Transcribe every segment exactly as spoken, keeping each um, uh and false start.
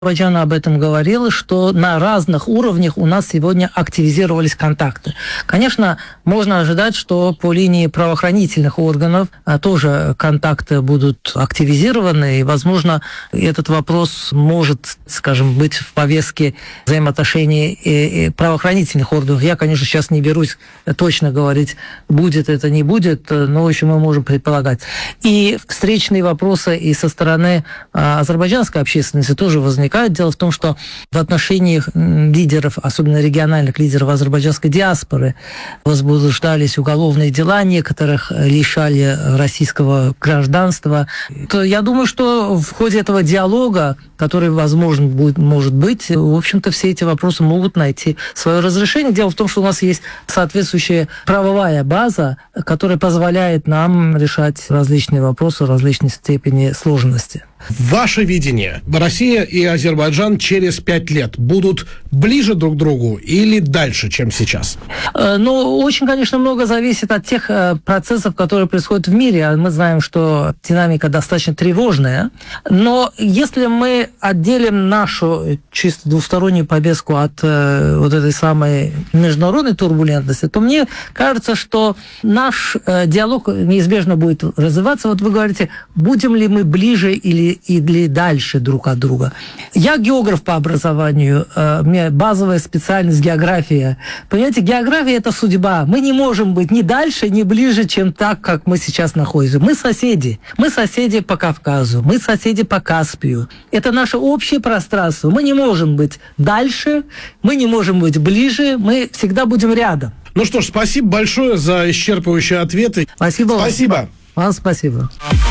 Азербайджан об этом говорил, что на разных уровнях у нас сегодня активизировались контакты. Конечно, можно ожидать, что по линии правоохранительных органов тоже контакты будут активизированы, и, возможно, этот вопрос может, скажем, быть в повестке взаимоотношений правоохранительных органов. Я, конечно, сейчас не берусь точно говорить, будет это, не будет, но, в общем, мы можем предполагать. И встречные вопросы и со стороны азербайджанской общественности тоже возникают. Дело в том, что в отношении лидеров, особенно региональных лидеров азербайджанской диаспоры, возбуждались уголовные дела, некоторых лишали российского гражданства. То я думаю, что в ходе этого диалога, который, возможно, будет, может быть, в общем-то, все эти вопросы могут найти свое разрешение. Дело в том, что у нас есть соответствующая правовая база, которая позволяет нам решать различные вопросы в различной степени сложности. Ваше видение: Россия и Азербайджан через пять лет будут ближе друг к другу или дальше, чем сейчас? Ну, очень, конечно, много зависит от тех процессов, которые происходят в мире. Мы знаем, что динамика достаточно тревожная. Но если мы отделим нашу чисто двустороннюю повестку от вот этой самой международной турбулентности, то мне кажется, что наш диалог неизбежно будет развиваться. Вот вы говорите, будем ли мы ближе или или дальше друг от друга. Я географ по образованию, у меня базовая специальность география. Понимаете, география – это судьба. Мы не можем быть ни дальше, ни ближе, чем так, как мы сейчас находимся. Мы соседи. Мы соседи по Кавказу, мы соседи по Каспию. Это наше общее пространство. Мы не можем быть дальше, мы не можем быть ближе, мы всегда будем рядом. Ну что ж, спасибо большое за исчерпывающие ответы. Спасибо. Спасибо. Вам, вам спасибо.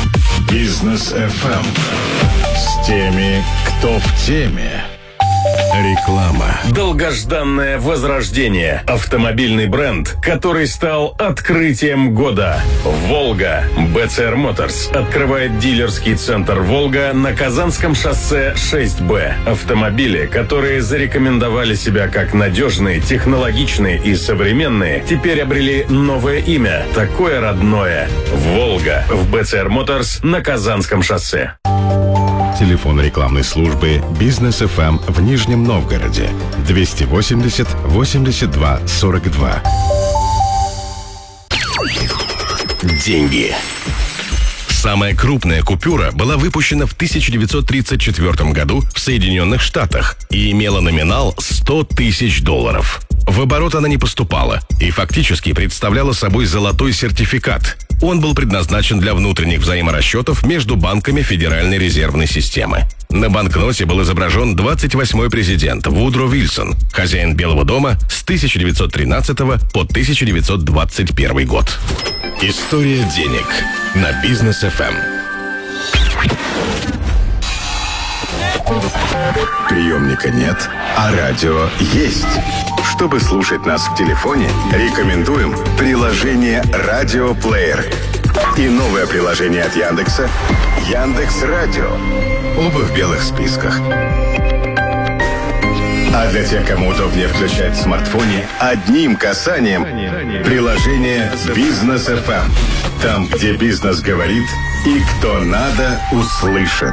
Бизнес эф эм с теми, кто в теме. Реклама. Долгожданное возрождение. Автомобильный бренд, который стал открытием года. «Волга». бэ цэ эр Motors открывает дилерский центр «Волга» на Казанском шоссе шесть бэ. Автомобили, которые зарекомендовали себя как надежные, технологичные и современные, теперь обрели новое имя, такое родное. «Волга» в бэ цэ эр Motors на Казанском шоссе. Телефон рекламной службы «Бизнес эф эм» в Нижнем Новгороде двести восемьдесят восемьдесят два сорок два. Деньги. Самая крупная купюра была выпущена в тысяча девятьсот тридцать четвёртом году в Соединенных Штатах и имела номинал сто тысяч долларов. В оборот она не поступала и фактически представляла собой золотой сертификат. Он был предназначен для внутренних взаиморасчетов между банками Федеральной резервной системы. На банкноте был изображен двадцать восьмой президент Вудро Вильсон, хозяин Белого дома с тысяча девятьсот тринадцатого по тысяча девятьсот двадцать первый год. История денег на Бизнес эф эм. Приемника нет, а радио есть. Чтобы слушать нас в телефоне, рекомендуем приложение «Радиоплеер» и новое приложение от Яндекса «Яндекс.Радио». Оба в белых списках. А для тех, кому удобнее включать в смартфоне, одним касанием приложение «Бизнес эф эм». Там, где бизнес говорит и кто надо, услышит.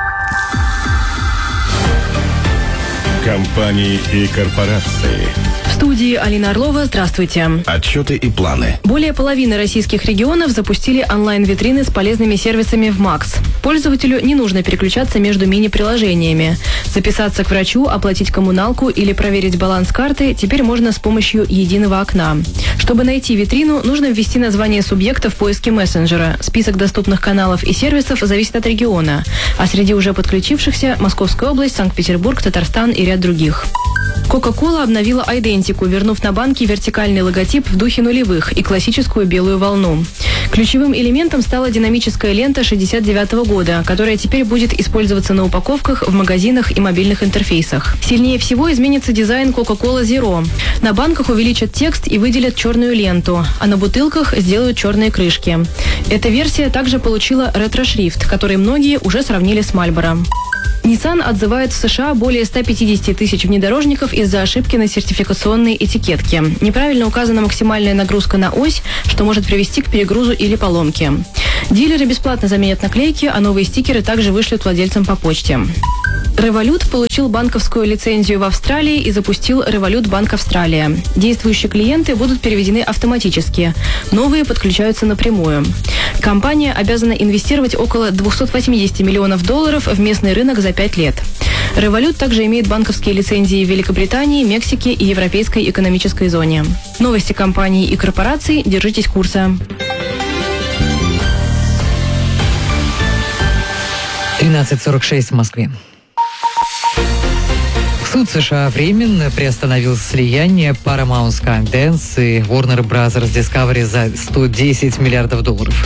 Компании и корпорации. В студии Алина Орлова. Здравствуйте. Отчеты и планы. Более половины российских регионов запустили онлайн-витрины с полезными сервисами в МАКС. Пользователю не нужно переключаться между мини-приложениями. Записаться к врачу, оплатить коммуналку или проверить баланс карты теперь можно с помощью единого окна. Чтобы найти витрину, нужно ввести название субъекта в поиске мессенджера. Список доступных каналов и сервисов зависит от региона. А среди уже подключившихся – Московская область, Санкт-Петербург, Татарстан и ряд других. Кока-кола обновила идентику, вернув на банке вертикальный логотип в духе нулевых и классическую белую волну. Ключевым элементом стала динамическая лента шестьдесят девятого года, которая теперь будет использоваться на упаковках, в магазинах и мобильных интерфейсах. Сильнее всего изменится дизайн Coca-Cola Zero. На банках увеличат текст и выделят черную ленту, а на бутылках сделают черные крышки. Эта версия также получила ретро-шрифт, который многие уже сравнили с Marlboro. Nissan отзывает в США более ста пятидесяти тысяч внедорожников из-за ошибки на сертификационной этикетке. Неправильно указана максимальная нагрузка на ось, что может привести к перегрузу или поломке. Дилеры бесплатно заменят наклейки, а новые стикеры также вышлют владельцам по почте. Revolut получил банковскую лицензию в Австралии и запустил Revolut Банк Австралия. Действующие клиенты будут переведены автоматически. Новые подключаются напрямую. Компания обязана инвестировать около двести восемьдесят миллионов долларов в местный рынок за пять лет. Revolut также имеет банковские лицензии в Великобритании, Мексике и Европейской экономической зоне. Новости компаний и корпораций. Держитесь курса. тринадцать сорок шесть в Москве. Суд США временно приостановил слияние Paramount Skydance и Warner Brothers Discovery за сто десять миллиардов долларов.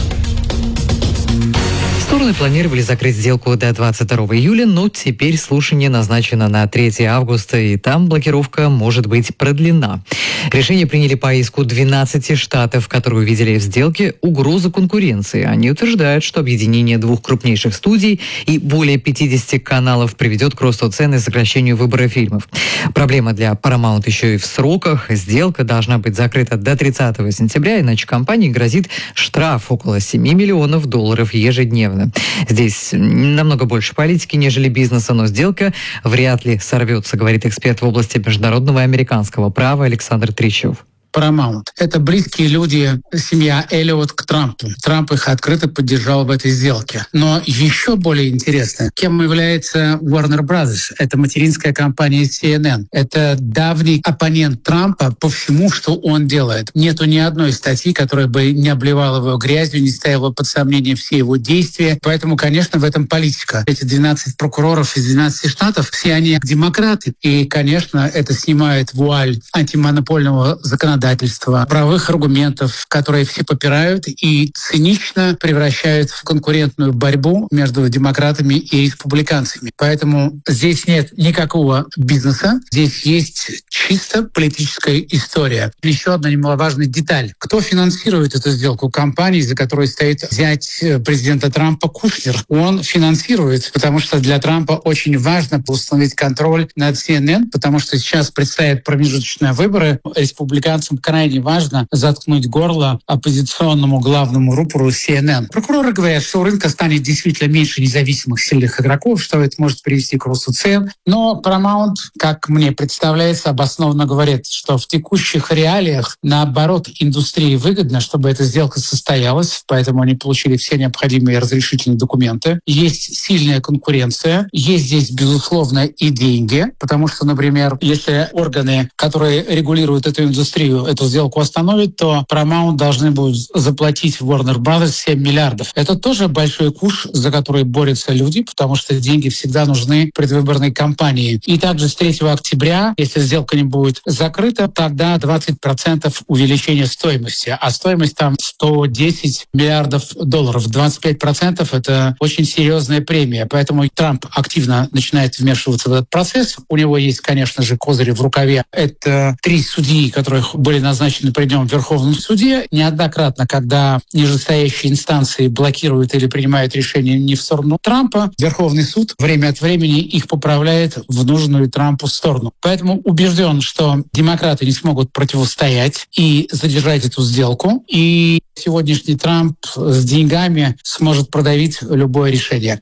Стороны планировали закрыть сделку до двадцать второго июля, но теперь слушание назначено на третьего августа, и там блокировка может быть продлена. Решение приняли по иску двенадцати штатов, которые увидели в сделке угрозу конкуренции. Они утверждают, что объединение двух крупнейших студий и более пятидесяти каналов приведет к росту цен и сокращению выбора фильмов. Проблема для Paramount еще и в сроках. Сделка должна быть закрыта до тридцатого сентября, иначе компании грозит штраф около семи миллионов долларов ежедневно. Здесь намного больше политики, нежели бизнеса, но сделка вряд ли сорвется, говорит эксперт в области международного и американского права Александр Трещев. Paramount. Это близкие люди, семья Эллиот к Трампу. Трамп их открыто поддержал в этой сделке. Но еще более интересно, кем является Warner Brothers. Это материнская компания си эн эн. Это давний оппонент Трампа по всему, что он делает. Нету ни одной статьи, которая бы не обливала его грязью, не ставила под сомнение все его действия. Поэтому, конечно, в этом политика. Эти двенадцать прокуроров из двенадцати штатов, все они демократы. И, конечно, это снимает вуаль антимонопольного законодательства, правовых аргументов, которые все попирают и цинично превращают в конкурентную борьбу между демократами и республиканцами. Поэтому здесь нет никакого бизнеса, здесь есть чисто политическая история. Еще одна немаловажная деталь. Кто финансирует эту сделку? Компания, за которой стоит зять президента Трампа Кушнер. Он финансирует, потому что для Трампа очень важно установить контроль над си эн эн, потому что сейчас предстоят промежуточные выборы. Республиканцам крайне важно заткнуть горло оппозиционному главному рупору си эн эн. Прокуроры говорят, что у рынка станет действительно меньше независимых сильных игроков, что это может привести к росту цен. Но Paramount, как мне представляется, обоснованно говорит, что в текущих реалиях, наоборот, индустрии выгодно, чтобы эта сделка состоялась, поэтому они получили все необходимые разрешительные документы. Есть сильная конкуренция, есть здесь, безусловно, и деньги, потому что, например, если органы, которые регулируют эту индустрию, эту сделку остановят, то Paramount должны будут заплатить Warner Brothers семь миллиардов. Это тоже большой куш, за который борются люди, потому что деньги всегда нужны предвыборной кампании. И также с третьего октября, если сделка не будет закрыта, тогда двадцать процентов увеличения стоимости. А стоимость там сто десять миллиардов долларов. двадцать пять процентов — это очень серьезная премия. Поэтому Трамп активно начинает вмешиваться в этот процесс. У него есть, конечно же, козыри в рукаве. Это три судьи, которых были назначены при нем в Верховном суде. Неоднократно, когда нижестоящие инстанции блокируют или принимают решения не в сторону Трампа, Верховный суд время от времени их поправляет в нужную Трампу сторону. Поэтому убежден, что демократы не смогут противостоять и задержать эту сделку. И сегодняшний Трамп с деньгами сможет продавить любое решение.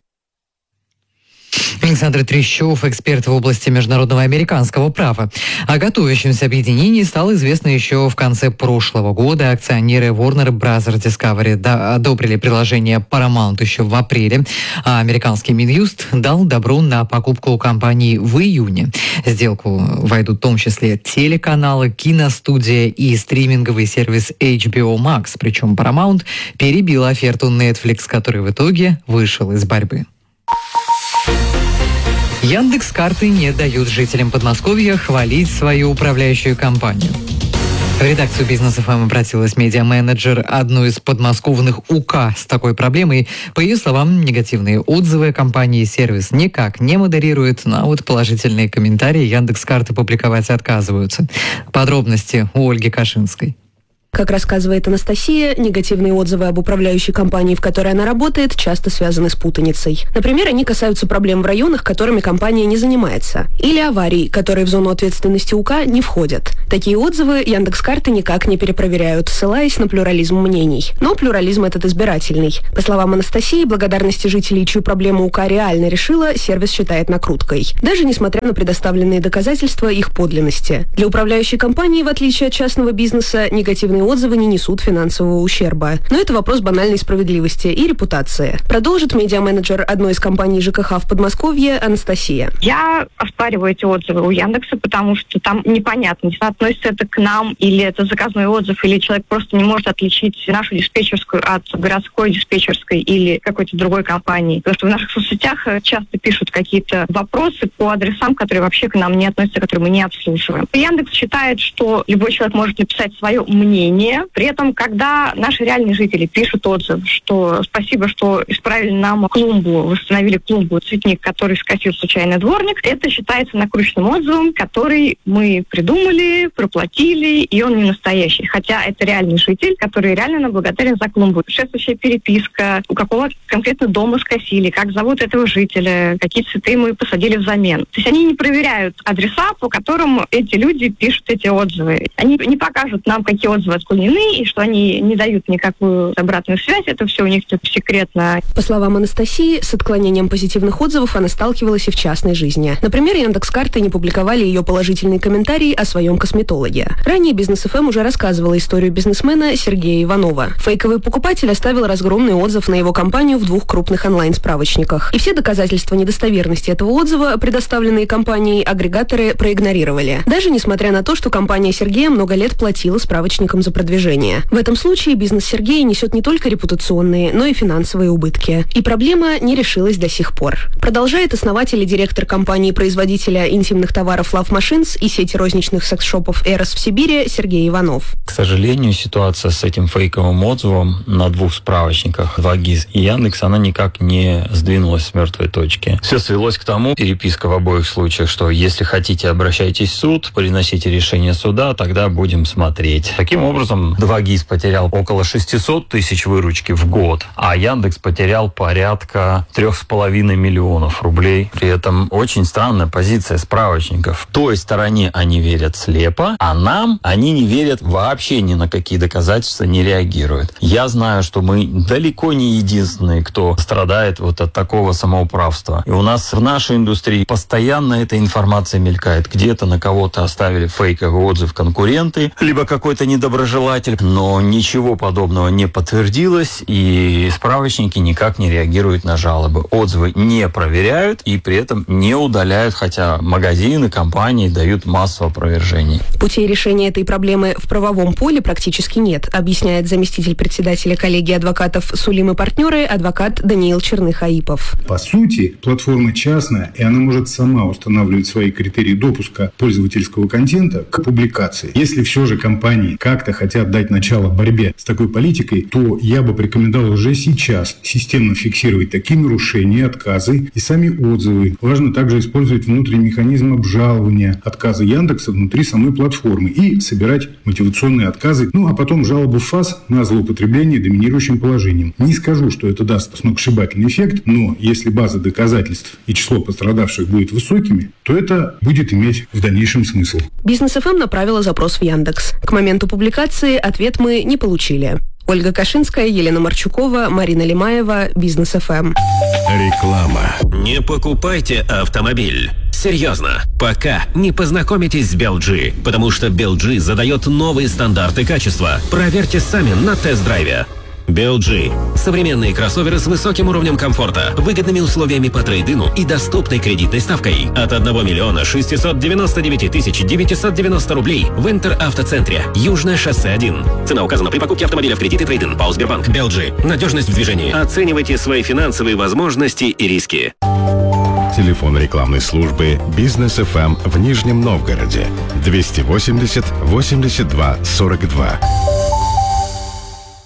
Александр Трещев, эксперт в области международного и американского права. О готовящемся объединении стало известно еще в конце прошлого года. Акционеры Warner Brothers Discovery одобрили предложение Paramount еще в апреле, а американский Минюст дал добро на покупку компании в июне. В сделку войдут в том числе телеканалы, киностудия и стриминговый сервис эйч би о Max. Причем Paramount перебил оферту Netflix, который в итоге вышел из борьбы. Яндекс.Карты не дают жителям Подмосковья хвалить свою управляющую компанию. В редакцию «Бизнес эф эм» обратилась медиа-менеджер одной из подмосковных УК с такой проблемой. По ее словам, негативные отзывы о компании сервис никак не модерирует, но вот положительные комментарии Яндекс.Карты публиковать отказываются. Подробности у Ольги Кашинской. Как рассказывает Анастасия, негативные отзывы об управляющей компании, в которой она работает, часто связаны с путаницей. Например, они касаются проблем в районах, которыми компания не занимается, или аварий, которые в зону ответственности УК не входят. Такие отзывы Яндекс.Карты никак не перепроверяют, ссылаясь на плюрализм мнений. Но плюрализм этот избирательный. По словам Анастасии, благодарности жителей, чью проблему УК реально решила, сервис считает накруткой. Даже несмотря на предоставленные доказательства их подлинности. Для управляющей компании, в отличие от частного бизнеса, негативные отзывы не несут финансового ущерба. Но это вопрос банальной справедливости и репутации. Продолжит медиа-менеджер одной из компаний ЖКХ в Подмосковье Анастасия. Я оспариваю эти отзывы у Яндекса, потому что там непонятно, относится это к нам, или это заказной отзыв, или человек просто не может отличить нашу диспетчерскую от городской диспетчерской или какой-то другой компании. Потому что в наших соцсетях часто пишут какие-то вопросы по адресам, которые вообще к нам не относятся, которые мы не обслуживаем. Яндекс считает, что любой человек может написать свое мнение. При этом, когда наши реальные жители пишут отзыв, что спасибо, что исправили нам клумбу, восстановили клумбу, цветник, который скосил случайный дворник, это считается накрученным отзывом, который мы придумали, проплатили, и он не настоящий. Хотя это реальный житель, который реально нам благодарен за клумбу. Предшествующая переписка, у какого конкретно дома скосили, как зовут этого жителя, какие цветы мы посадили взамен. То есть они не проверяют адреса, по которым эти люди пишут эти отзывы. Они не покажут нам, какие отзывы отклонены, и что они не дают никакую обратную связь. Это все у них тут секретно. По словам Анастасии, с отклонением позитивных отзывов она сталкивалась и в частной жизни. Например, Яндекс.Карты не публиковали ее положительный комментарий о своем косметологе. Ранее Бизнес эф эм уже рассказывала историю бизнесмена Сергея Иванова. Фейковый покупатель оставил разгромный отзыв на его компанию в двух крупных онлайн-справочниках. И все доказательства недостоверности этого отзыва, предоставленные компанией, агрегаторы проигнорировали. Даже несмотря на то, что компания Сергея много лет платила справочникам за продвижение. В этом случае бизнес Сергея несет не только репутационные, но и финансовые убытки. И проблема не решилась до сих пор. Продолжает основатель и директор компании-производителя интимных товаров Love Machines и сети розничных секс-шопов Эрос в Сибири Сергей Иванов. К сожалению, ситуация с этим фейковым отзывом на двух справочниках два гис и Яндекс, она никак не сдвинулась с мертвой точки. Все свелось к тому, переписка в обоих случаях, что если хотите, обращайтесь в суд, приносите решение суда, тогда будем смотреть. Таким образом, два гис потерял около шестьсот тысяч выручки в год, а Яндекс потерял порядка трех с половиной миллионов рублей. При этом очень странная позиция справочников. В той стороне они верят слепо, а нам они не верят вообще ни на какие доказательства, не реагируют. Я знаю, что мы далеко не единственные, кто страдает вот от такого самоуправства. И у нас в нашей индустрии постоянно эта информация мелькает. Где-то на кого-то оставили фейковый отзыв конкуренты, либо какой-то недоброжелатель, но ничего подобного не подтвердилось, и справочники никак не реагируют на жалобы. Отзывы не проверяют и при этом не удаляют, хотя магазины, компании дают массу опровержений. Путей решения этой проблемы в правовом поле практически нет, объясняет заместитель председателя коллегии адвокатов «Сулим и партнеры» адвокат Даниил Черных-Аипов. По сути, платформа частная, и она может сама устанавливать свои критерии допуска пользовательского контента к публикации. Если все же компании как-то хотят дать начало борьбе с такой политикой, то я бы порекомендовал уже сейчас системно фиксировать такие нарушения, отказы и сами отзывы. Важно также использовать внутренний механизм обжалования отказа Яндекса внутри самой платформы и собирать мотивационные отказы, ну а потом жалобу в ФАС на злоупотребление доминирующим положением. Не скажу, что это даст сногсшибательный эффект, но если база доказательств и число пострадавших будет высокими, то это будет иметь в дальнейшем смысл. Бизнес эф эм направила запрос в Яндекс. К моменту публикации ответ мы не получили. Ольга Кашинская, Елена Марчукова, Марина Лимаева, Бизнес эф эм. Реклама. Не покупайте автомобиль. Серьезно, пока не познакомитесь с би эл джи, потому что би эл джи задает новые стандарты качества. Проверьте сами на тест-драйве. би эл джи. Современные кроссоверы с высоким уровнем комфорта, выгодными условиями по трейд-ину и доступной кредитной ставкой. От одного миллиона шестисот девяноста девяти тысяч девятисот девяносто рублей в Интер-автоцентре. Южное шоссе один. Цена указана при покупке автомобиля в кредит и трейд-ин. ПАО Сбербанк. би эл джи. Надежность в движении. Оценивайте свои финансовые возможности и риски. Телефон рекламной службы «Бизнес эф эм» в Нижнем Новгороде. двести восемьдесят восемьдесят два сорок два.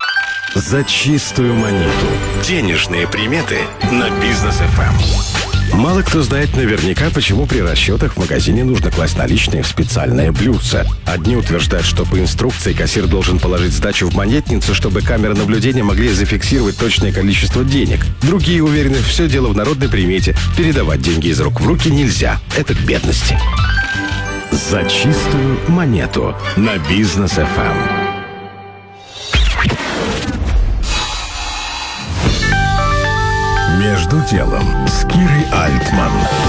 За чистую монету. Денежные приметы на Бизнес эф эм. Мало кто знает наверняка, почему при расчетах в магазине нужно класть наличные в специальное блюдце. Одни утверждают, что по инструкции кассир должен положить сдачу в монетницу, чтобы камеры наблюдения могли зафиксировать точное количество денег. Другие уверены, все дело в народной примете. Передавать деньги из рук в руки нельзя. Это к бедности. За чистую монету на Бизнес эф эм. Между делом с Кирой Альтман.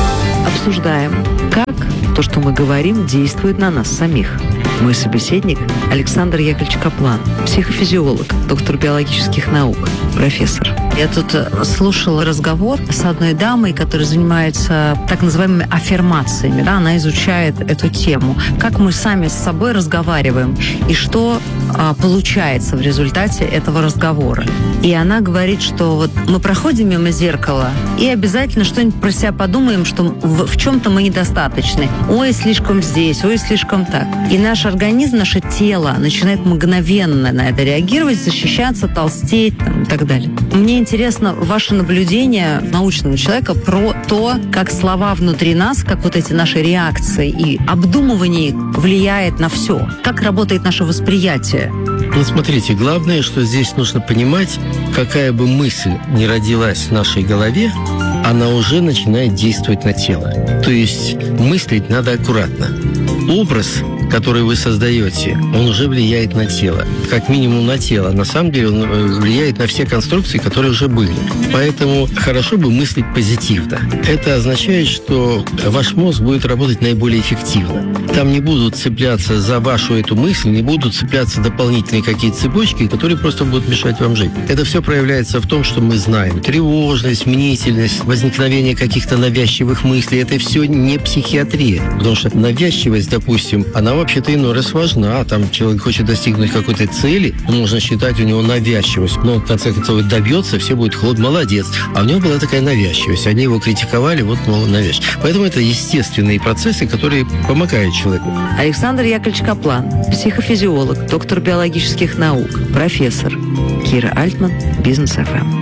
Обсуждаем, как то, что мы говорим, действует на нас самих. Мой собеседник Александр Яковлевич Каплан, психофизиолог, доктор биологических наук, профессор. Я тут слушала разговор с одной дамой, которая занимается так называемыми аффирмациями. Да? Она изучает эту тему. Как мы сами с собой разговариваем и что а, получается в результате этого разговора. И она говорит, что вот мы проходим мимо зеркала и обязательно что-нибудь про себя подумаем, что в, в чем-то мы недостаточны. Ой, слишком здесь, ой, слишком так. И наш организм, наше тело начинает мгновенно на это реагировать, защищаться, толстеть там, и так далее. Мне интересно ваше наблюдение научного человека про то, как слова внутри нас, как вот эти наши реакции и обдумывание влияет на все. Как работает наше восприятие. Ну, смотрите, главное, что здесь нужно понимать, какая бы мысль ни родилась в нашей голове, она уже начинает действовать на тело. То есть мыслить надо аккуратно. Образ, который вы создаете, он уже влияет на тело. Как минимум на тело. На самом деле он влияет на все конструкции, которые уже были. Поэтому хорошо бы мыслить позитивно. Это означает, что ваш мозг будет работать наиболее эффективно. Там не будут цепляться за вашу эту мысль, не будут цепляться дополнительные какие-то цепочки, которые просто будут мешать вам жить. Это все проявляется в том, что мы знаем. Тревожность, мнительность, возникновение каких-то навязчивых мыслей. Это все не психиатрия. Потому что навязчивость, допустим, она вообще-то иной раз важна. Там человек хочет достигнуть какой-то цели, можно считать у него навязчивость. Но в конце концов добьется, все будет хлоп, молодец. А у него была такая навязчивость. Они его критиковали, вот, мол, навязчивость. Поэтому это естественные процессы, которые помогают человеку. Александр Яковлевич Каплан, психофизиолог, доктор биологических наук, профессор. Кира Альтман, Бизнес эф эм.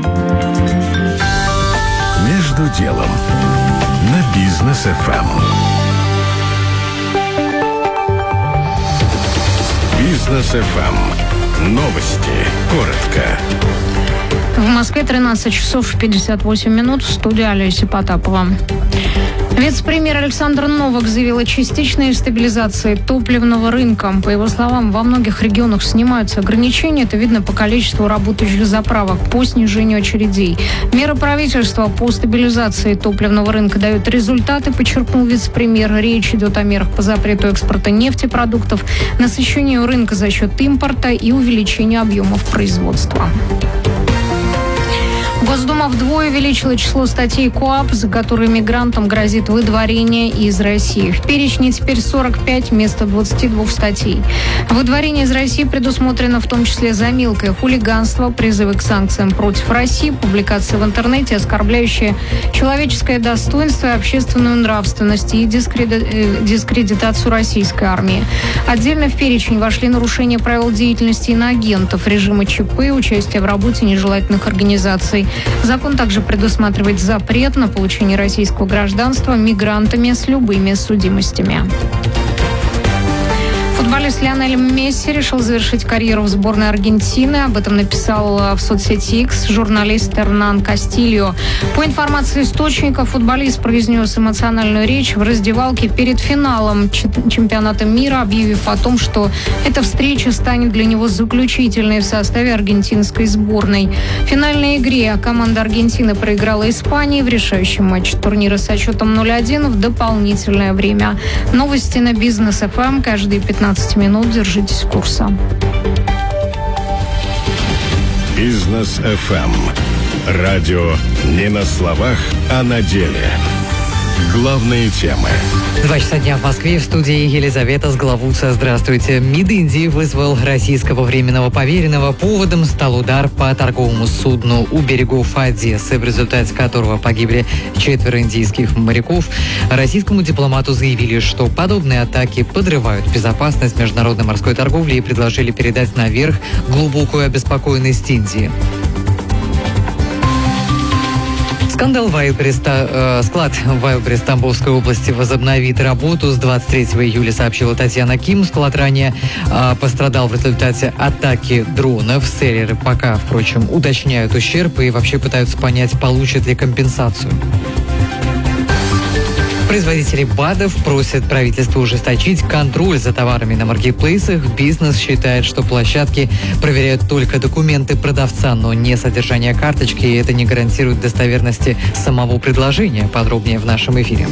Между делом на Бизнес эф эм. Бизнес эф эм. Новости. Коротко. В Москве тринадцать часов пятьдесят восемь минут. В студии Олеся Потапова. Вице-премьер Александр Новак заявил о частичной стабилизации топливного рынка. По его словам, во многих регионах снимаются ограничения. Это видно по количеству работающих заправок, по снижению очередей. Меры правительства по стабилизации топливного рынка дают результаты, подчеркнул вице-премьер. Речь идет о мерах по запрету экспорта нефтепродуктов, насыщению рынка за счет импорта и увеличению объемов производства. Госдума вдвое увеличила число статей КоАП, за которые мигрантам грозит выдворение из России. В перечне теперь сорок пять вместо двадцати двух статей. Выдворение из России предусмотрено в том числе за мелкое хулиганство, призывы к санкциям против России, публикации в интернете, оскорбляющие человеческое достоинство и общественную нравственность и дискреди... дискредитацию российской армии. Отдельно в перечень вошли нарушения правил деятельности иноагентов, режима ЧП, участие в работе нежелательных организаций. Закон также предусматривает запрет на получение российского гражданства мигрантами с любыми судимостями. Футболист Лионель Месси решил завершить карьеру в сборной Аргентины. Об этом написал в соцсети X журналист Эрнан Кастильо. По информации источника, футболист произнес эмоциональную речь в раздевалке перед финалом чемпионата мира, объявив о том, что эта встреча станет для него заключительной в составе аргентинской сборной. В финальной игре команда Аргентины проиграла Испании в решающем матче турнира со счетом ноль один в дополнительное время. Новости на Бизнес эф эм каждые пятнадцать минут. Держитесь курса. Бизнес эф эм. Радио не на словах, а на деле. Главные темы. Два часа дня в Москве. В студии Елизавета Сглавуца. Здравствуйте. МИД Индии вызвал российского временного поверенного. Поводом стал удар по торговому судну у берегов Одессы, в результате которого погибли четверо индийских моряков. Российскому дипломату заявили, что подобные атаки подрывают безопасность международной морской торговли и предложили передать наверх глубокую обеспокоенность Индии. Скандал Wildberries, э, склад Wildberries Тамбовской области возобновит работу. С двадцать третьего июля сообщила Татьяна Ким. Склад ранее э, пострадал в результате атаки дронов. Селлеры пока, впрочем, уточняют ущерб и вообще пытаются понять, получат ли компенсацию. Производители БАДов просят правительство ужесточить контроль за товарами на маркетплейсах. Бизнес считает, что площадки проверяют только документы продавца, но не содержание карточки, и это не гарантирует достоверности самого предложения. Подробнее в нашем эфире.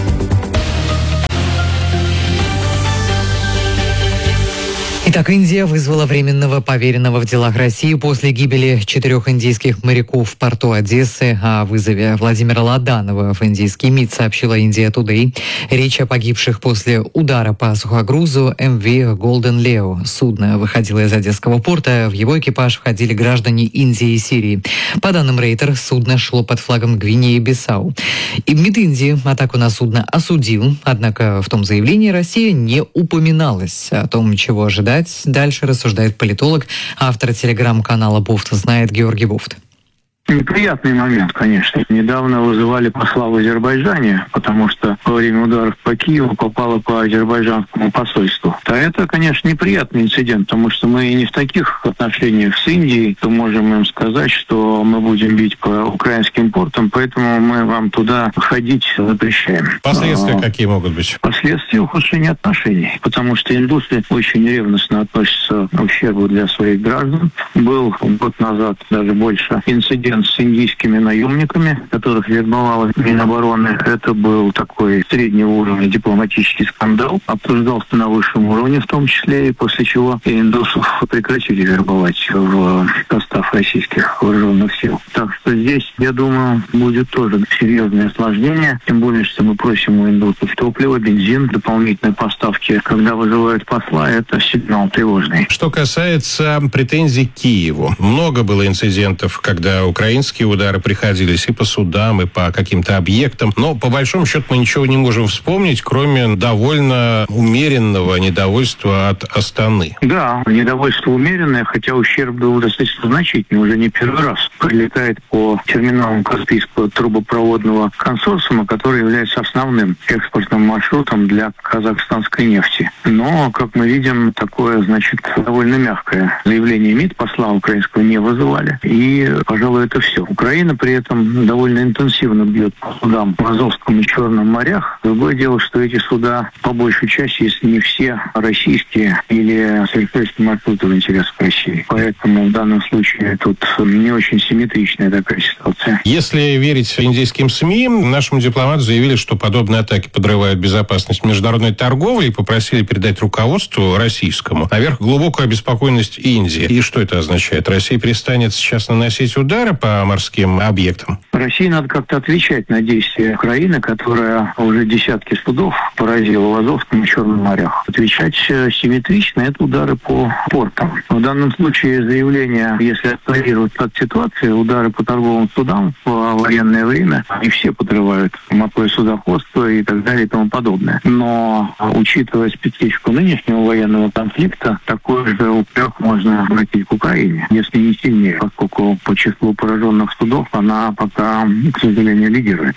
Итак, Индия вызвала временного поверенного в делах России после гибели четырех индийских моряков в порту Одессы. О вызове Владимира Ладанова в индийский МИД сообщила Индия Today. Речь о погибших после удара по сухогрузу эм ви Golden Leo. Судно выходило из Одесского порта. В его экипаж входили граждане Индии и Сирии. По данным Рейтер, судно шло под флагом Гвинеи-Бисау. И МИД Индии атаку на судно осудил. Однако в том заявлении Россия не упоминалась. О том, чего ожидать дальше, рассуждает политолог, автор телеграм-канала «Бофт знает» Георгий Бофт. Неприятный момент, конечно. Недавно вызывали посла в Азербайджане, потому что во время ударов по Киеву попало по азербайджанскому посольству. А это, конечно, неприятный инцидент, потому что мы не в таких отношениях с Индией, то можем им сказать, что мы будем бить по украинским портам, поэтому мы вам туда ходить запрещаем. Последствия а, какие могут быть? Последствия ухудшения отношений, потому что индусы очень ревностно относятся к ущербу для своих граждан. Был год назад, даже больше, инцидент с индийскими наемниками, которых вербовала Минобороны. Это был такой среднего уровня дипломатический скандал. Обсуждался на высшем уровне в том числе, и после чего индусов прекратили вербовать в состав российских вооруженных сил. Так что здесь, я думаю, будет тоже серьезное осложнение. Тем более, что мы просим у индусов топливо, бензин, дополнительные поставки. Когда вызывают посла, это сигнал тревожный. Что касается претензий к Киеву. Много было инцидентов, когда Украина Украинские удары приходились и по судам, и по каким-то объектам. Но, по большому счету, мы ничего не можем вспомнить, кроме довольно умеренного недовольства от Астаны. Да, недовольство умеренное, хотя ущерб был достаточно значительный. Уже не первый раз прилетает по терминалам Каспийского трубопроводного консорциума, который является основным экспортным маршрутом для казахстанской нефти. Но, как мы видим, такое, значит, довольно мягкое заявление МИД посла украинского не вызывали. И, пожалуй, это все. Украина при этом довольно интенсивно бьет по судам в Азовском и Черном морях. Другое дело, что эти суда, по большей части, если не все, российские или сельскохозяйственные маршруты в интересах России. Поэтому в данном случае тут не очень симметричная такая ситуация. Если верить индийским СМИ, нашим дипломатам заявили, что подобные атаки подрывают безопасность международной торговли и попросили передать руководству российскому наверх глубокую обеспокоенность Индии. И что это означает? Россия перестанет сейчас наносить удары по морским объектам? России надо как-то отвечать на действия Украины, которая уже десятки судов поразила в Азовском и Черном морях. Отвечать симметрично — это удары по портам. В данном случае заявление, если отслеживать от ситуации, удары по торговым судам в военное время, они все подрывают морское судоходство и так далее и тому подобное. Но, учитывая специфику нынешнего военного конфликта, такой же упрек можно обратить к Украине, если не сильнее, поскольку по числу пораженных судов она пока, к сожалению, лидирует.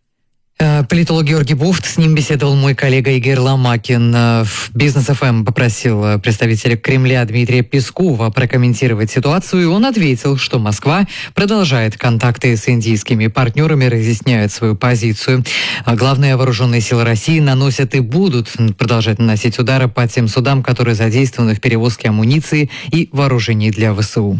Политолог Георгий Бофт, с ним беседовал мой коллега Игорь Ломакин. В Бизнес эф эм попросил представителя Кремля Дмитрия Пескова прокомментировать ситуацию, и он ответил, что Москва продолжает контакты с индийскими партнерами, разъясняет свою позицию. Главные вооруженные силы России наносят и будут продолжать наносить удары по тем судам, которые задействованы в перевозке амуниции и вооружений для вэ эс у.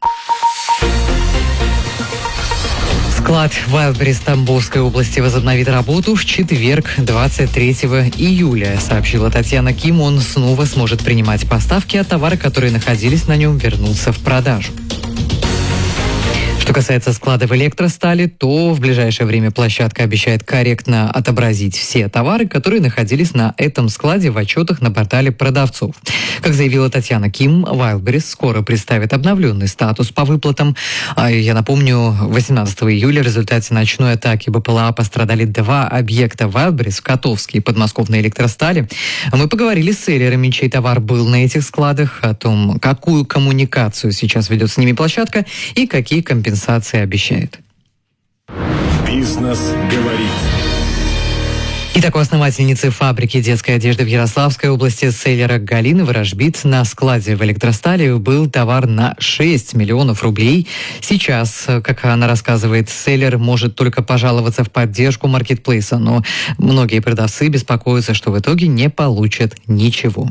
Склад Wildberries Тамбовской области возобновит работу в четверг, двадцать третьего июля, сообщила Татьяна Ким. Он снова сможет принимать поставки, а товары, которые находились на нем, вернутся в продажу. Что касается складов электростали, то в ближайшее время площадка обещает корректно отобразить все товары, которые находились на этом складе в отчетах на портале продавцов. Как заявила Татьяна Ким, Wildberries скоро представит обновленный статус по выплатам. Я напомню, восемнадцатого июля в результате ночной атаки бэ пэ эл а пострадали два объекта Wildberries в Котовске и подмосковной электростали. Мы поговорили с селлерами, чей товар был на этих складах, о том, какую коммуникацию сейчас ведет с ними площадка и какие компенсации обещает. Бизнес говорит. Итак, у основательницы фабрики детской одежды в Ярославской области селлера Галины Ворожбит на складе в Электростали был товар на шесть миллионов рублей. Сейчас, как она рассказывает, селлер может только пожаловаться в поддержку маркетплейса, но многие продавцы беспокоятся, что в итоге не получат ничего.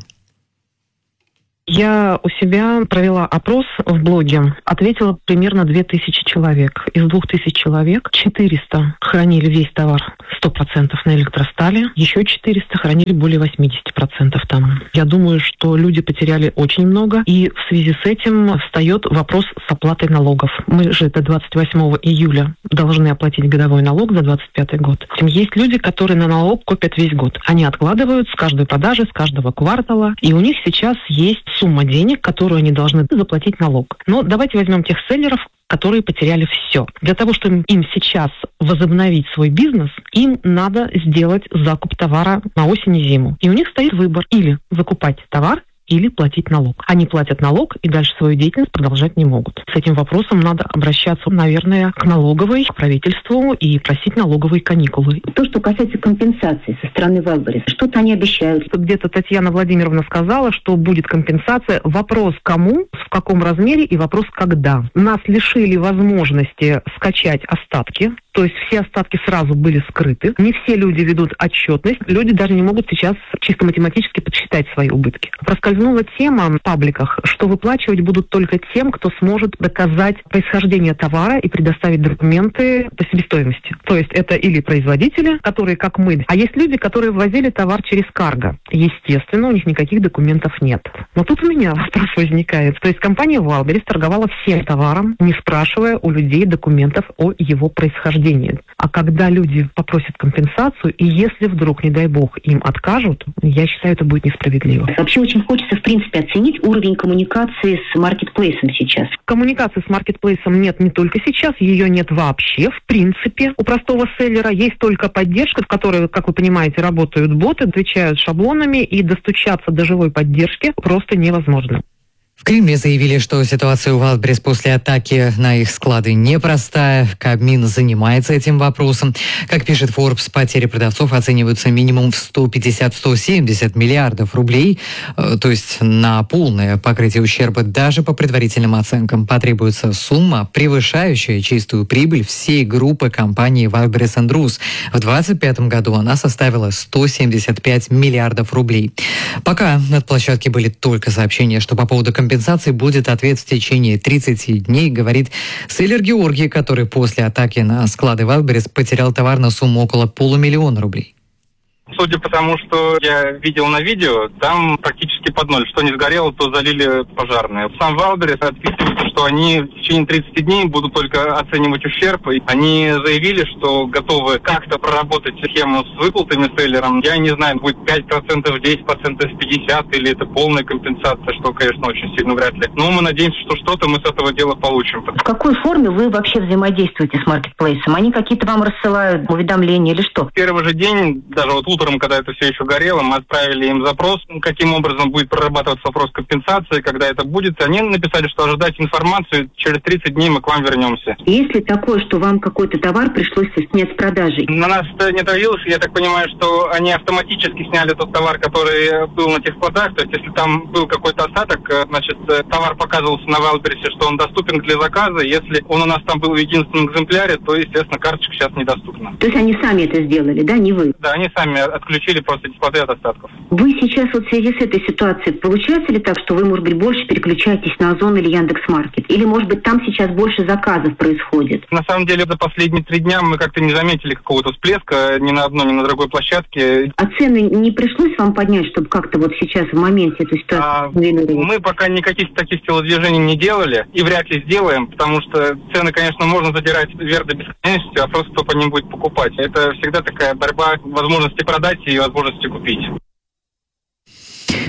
Я у себя провела опрос в блоге, ответила примерно две тысячи человек. Из двух тысяч человек четыреста хранили весь товар сто процентов на Электростале, еще четыреста хранили более восемьдесят процентов там. Я думаю, что люди потеряли очень много, и в связи с этим встает вопрос с оплатой налогов. Мы же до двадцать восьмого июля должны оплатить годовой налог за двадцать пятый год. Есть люди, которые на налог копят весь год. Они откладывают с каждой продажи, с каждого квартала, и у них сейчас есть сумма денег, которую они должны заплатить налог. Но давайте возьмем тех селлеров, которые потеряли все. Для того, чтобы им сейчас возобновить свой бизнес, им надо сделать закуп товара на осень и зиму. И у них стоит выбор: или закупать товар, или платить налог. Они платят налог и дальше свою деятельность продолжать не могут. С этим вопросом надо обращаться, наверное, к налоговой, к правительству и просить налоговые каникулы. То, что касается компенсации со стороны Вайлдберрис, что-то они обещают. Где-то Татьяна Владимировна сказала, что будет компенсация. Вопрос кому, в каком размере и вопрос когда. Нас лишили возможности скачать остатки. То есть все остатки сразу были скрыты. Не все люди ведут отчетность. Люди даже не могут сейчас чисто математически подсчитать свои убытки. Проскользнула тема в пабликах, что выплачивать будут только тем, кто сможет доказать происхождение товара и предоставить документы по себестоимости. То есть это или производители, которые как мы, а есть люди, которые ввозили товар через карго. Естественно, у них никаких документов нет. Но тут у меня вопрос возникает. То есть компания Вайлдберрис торговала всем товаром, не спрашивая у людей документов о его происхождении. А когда люди попросят компенсацию, и если вдруг, не дай бог, им откажут, я считаю, это будет несправедливо. Вообще очень хочется, в принципе, оценить уровень коммуникации с маркетплейсом сейчас. Коммуникации с маркетплейсом нет не только сейчас, ее нет вообще, в принципе. У простого селлера есть только поддержка, в которой, как вы понимаете, работают боты, отвечают шаблонами, и достучаться до живой поддержки просто невозможно. В Кремле заявили, что ситуация у Вайлдберрис после атаки на их склады непростая. Кабмин занимается этим вопросом. Как пишет Forbes, потери продавцов оцениваются минимум в сто пятьдесят - сто семьдесят миллиардов рублей. То есть на полное покрытие ущерба даже по предварительным оценкам потребуется сумма, превышающая чистую прибыль всей группы компании Wildberries энд Roos. В двадцать пятом году она составила сто семьдесят пять миллиардов рублей. Пока на площадке были только сообщения, что по поводу компенсации Компенсации будет ответ в течение тридцати дней, говорит селлер Георгий, который после атаки на склады Wildberrис потерял товар на сумму около полумиллиона рублей. Судя по тому, что я видел на видео, там практически под ноль. Что не сгорело, то залили пожарные. Сам Wildberrис отписывает, что они в течение тридцати дней будут только оценивать ущерб. И они заявили, что готовы как-то проработать схему с выплатами селлерам. Я не знаю, будет пять процентов, десять процентов, пятьдесят процентов, или это полная компенсация, что, конечно, очень сильно вряд ли. Но мы надеемся, что что-то мы с этого дела получим. В какой форме вы вообще взаимодействуете с маркетплейсом? Они какие-то вам рассылают уведомления или что? В первый же день, даже вот утром, когда это все еще горело, мы отправили им запрос, каким образом будет прорабатываться вопрос компенсации, когда это будет. Они написали, что ожидать информацию, через тридцать дней мы к вам вернемся. Есть ли такое, что вам какой-то товар пришлось снять с продажи? На нас это не отразилось. Я так понимаю, что они автоматически сняли тот товар, который был на тех складах. То есть, если там был какой-то остаток, значит, товар показывался на Wildberrис, что он доступен для заказа. Если он у нас там был в единственном экземпляре, то, естественно, карточка сейчас недоступна. То есть они сами это сделали, да, не вы? Да, они сами отключили просто дисплей от остатков. Вы сейчас вот в связи с этой ситуацией, получается ли так, что вы, может быть, больше переключаетесь на Озон или Яндекс.Маркет? Или, может быть, там сейчас больше заказов происходит? На самом деле, за последние три дня мы как-то не заметили какого-то всплеска ни на одной, ни на другой площадке. А цены не пришлось вам поднять, чтобы как-то вот сейчас в моменте эту ситуацию а, мы пока никаких таких телодвижений не делали и вряд ли сделаем, потому что цены, конечно, можно задирать вверх до бесконечности, а просто кто по ним будет покупать. Это всегда такая борьба возможности продать и возможности купить.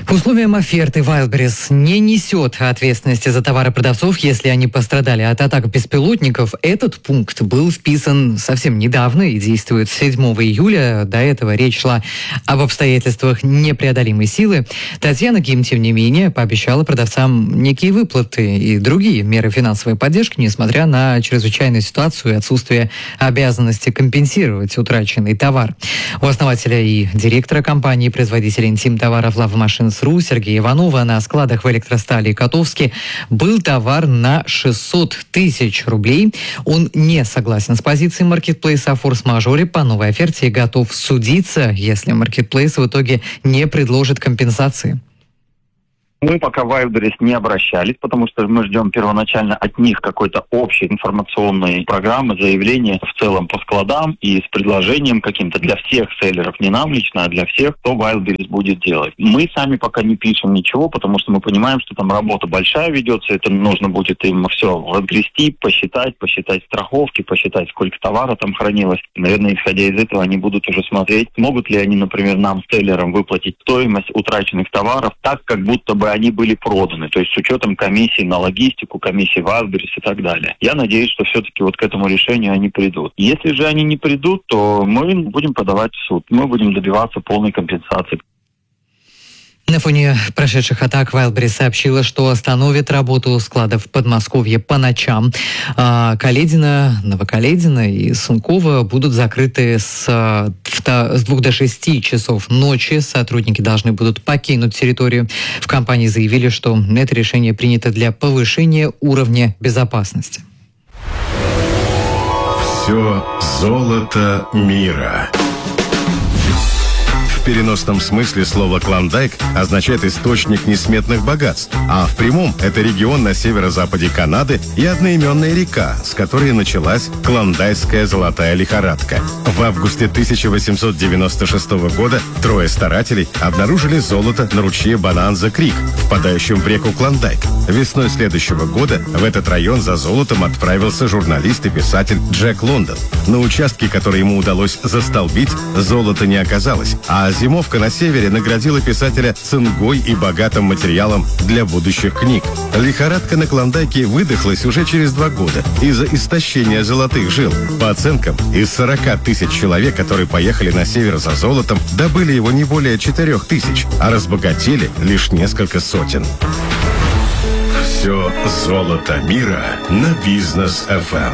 По условиям оферты Wildberries не несет ответственности за товары продавцов, если они пострадали от атак беспилотников. Этот пункт был вписан совсем недавно и действует с седьмого июля. До этого речь шла об обстоятельствах непреодолимой силы. Татьяна Ким, тем не менее, пообещала продавцам некие выплаты и другие меры финансовой поддержки, несмотря на чрезвычайную ситуацию и отсутствие обязанности компенсировать утраченный товар. У основателя и директора компании-производителя интим-товаров Love Machines точка ру Сергея Иванова на складах в Электростали и Котовске был товар на шестьсот тысяч рублей. Он не согласен с позицией маркетплейса о форс-мажоре по новой оферте и готов судиться, если маркетплейс в итоге не предложит компенсации. Мы пока в Wildberries не обращались, потому что мы ждем первоначально от них какой-то общей информационной программы, заявления в целом по складам и с предложением каким-то для всех селлеров, не нам лично, а для всех, кто Wildberries будет делать. Мы сами пока не пишем ничего, потому что мы понимаем, что там работа большая ведется, это нужно будет им все разгрести, посчитать, посчитать страховки, посчитать, сколько товара там хранилось. Наверное, исходя из этого, они будут уже смотреть, могут ли они, например, нам, селлерам, выплатить стоимость утраченных товаров так, как будто бы они были проданы, то есть с учетом комиссии на логистику, комиссии в Wildberries и так далее. Я надеюсь, что все-таки вот к этому решению они придут. Если же они не придут, то мы будем подавать в суд, мы будем добиваться полной компенсации. На фоне прошедших атак Wildberries сообщила, что остановит работу складов в Подмосковье по ночам. А Каледино, Новокаледино и Сунково будут закрыты с, с двух до шести часов ночи. Сотрудники должны будут покинуть территорию. В компании заявили, что это решение принято для повышения уровня безопасности. Все золото мира. В переносном смысле слово «Клондайк» означает источник несметных богатств, а в прямом – это регион на северо-западе Канады и одноименная река, с которой началась клондайская золотая лихорадка. В августе тысяча восемьсот девяносто шестого года трое старателей обнаружили золото на ручье Бананза-Крик, впадающем в реку Клондайк. Весной следующего года в этот район за золотом отправился журналист и писатель Джек Лондон. На участке, который ему удалось застолбить, золота не оказалось, а зимовка на севере наградила писателя цингой и богатым материалом для будущих книг. Лихорадка на Клондайке выдохлась уже через два года из-за истощения золотых жил. По оценкам, из сорока тысяч человек, которые поехали на север за золотом, добыли его не более четырех тысяч, а разбогатели лишь несколько сотен. Все золото мира на Бизнес эф эм.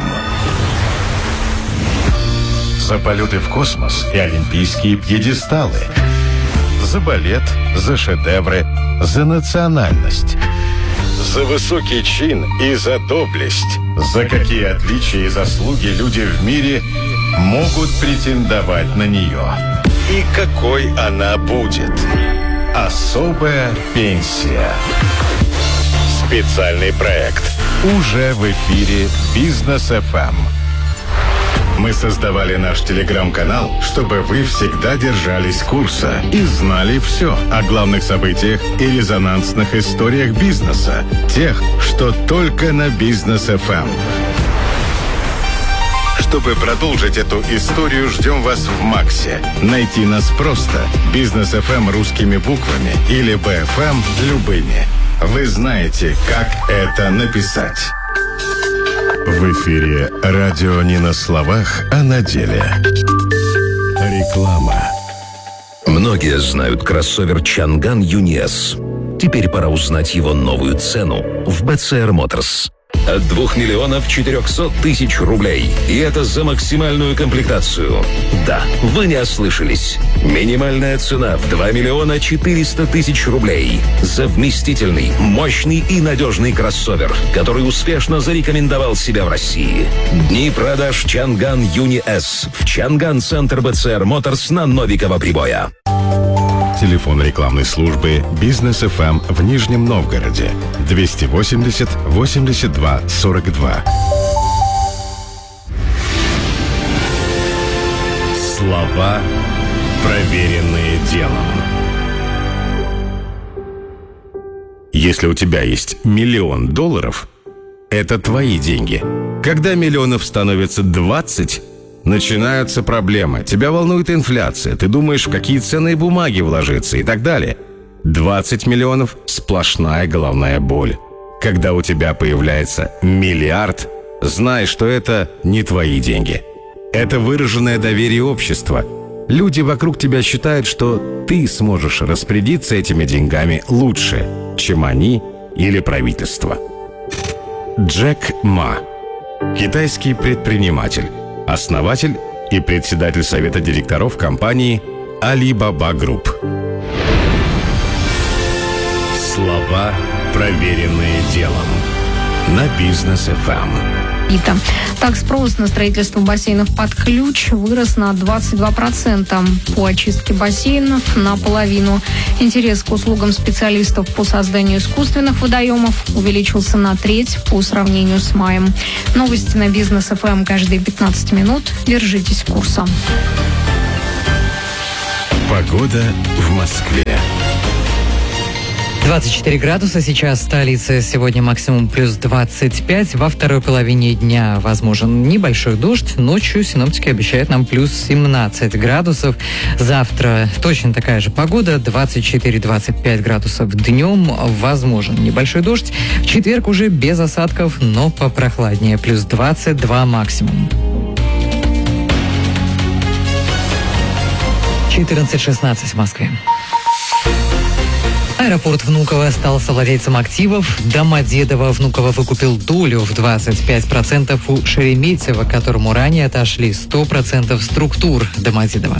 За полеты в космос и олимпийские пьедесталы. За балет, за шедевры, за национальность. За высокий чин и за доблесть. За какие отличия и заслуги люди в мире могут претендовать на нее. И какой она будет. Особая пенсия. Специальный проект. Уже в эфире Бизнес эф эм. Мы создавали наш телеграм-канал, чтобы вы всегда держались курса и знали все о главных событиях и резонансных историях бизнеса. Тех, что только на Бизнес эф эм. Чтобы продолжить эту историю, ждем вас в Максе. Найти нас просто. Бизнес эф эм русскими буквами или би эф эм любыми. Вы знаете, как это написать. В эфире радио не на словах, а на деле. Реклама. Многие знают кроссовер Чанган Юни эс. Теперь пора узнать его новую цену в би си ар Motors. От двух миллионов четырехсот тысяч рублей. И это за максимальную комплектацию. Да, вы не ослышались. Минимальная цена в два миллиона четыреста тысяч рублей. За вместительный, мощный и надежный кроссовер, который успешно зарекомендовал себя в России. Дни продаж Чанган Юни эс в Чанган Центр би си ар Motors на Новикова Прибоя. Телефон рекламной службы Бизнес эф эм в Нижнем Новгороде двести восемьдесят восемьдесят два сорок два. Слова, проверенные делом. Если у тебя есть миллион долларов, это твои деньги. Когда миллионов становится двадцать, начинаются проблемы. Тебя волнует инфляция, ты думаешь, в какие ценные бумаги вложиться и так далее. двадцать миллионов – сплошная головная боль. Когда у тебя появляется миллиард, знай, что это не твои деньги. Это выраженное доверие общества. Люди вокруг тебя считают, что ты сможешь распорядиться этими деньгами лучше, чем они или правительство. Джек Ма. Китайский предприниматель, основатель и председатель совета директоров компании Alibaba Group. Слова, проверенные делом. На Бизнес эф эм. Итак, так спрос на строительство бассейнов под ключ вырос на двадцать два процента. По очистке бассейнов наполовину. Интерес к услугам специалистов по созданию искусственных водоемов увеличился на треть по сравнению с маем. Новости на Бизнес эф эм каждые пятнадцать минут. Держитесь курса. Погода в Москве. двадцать четыре градуса сейчас в столице. Сегодня максимум плюс двадцать пять. Во второй половине дня возможен небольшой дождь. Ночью синоптики обещают нам плюс семнадцать градусов. Завтра точно такая же погода. двадцать четыре - двадцать пять градусов днем. Возможен небольшой дождь. В четверг уже без осадков, но попрохладнее. Плюс двадцать два максимум. четырнадцать шестнадцать в Москве. Аэропорт Внуково стал совладельцем активов. Домодедово Внуково выкупил долю в двадцать пять процентов у Шереметьево, которому ранее отошли сто процентов структур Домодедово.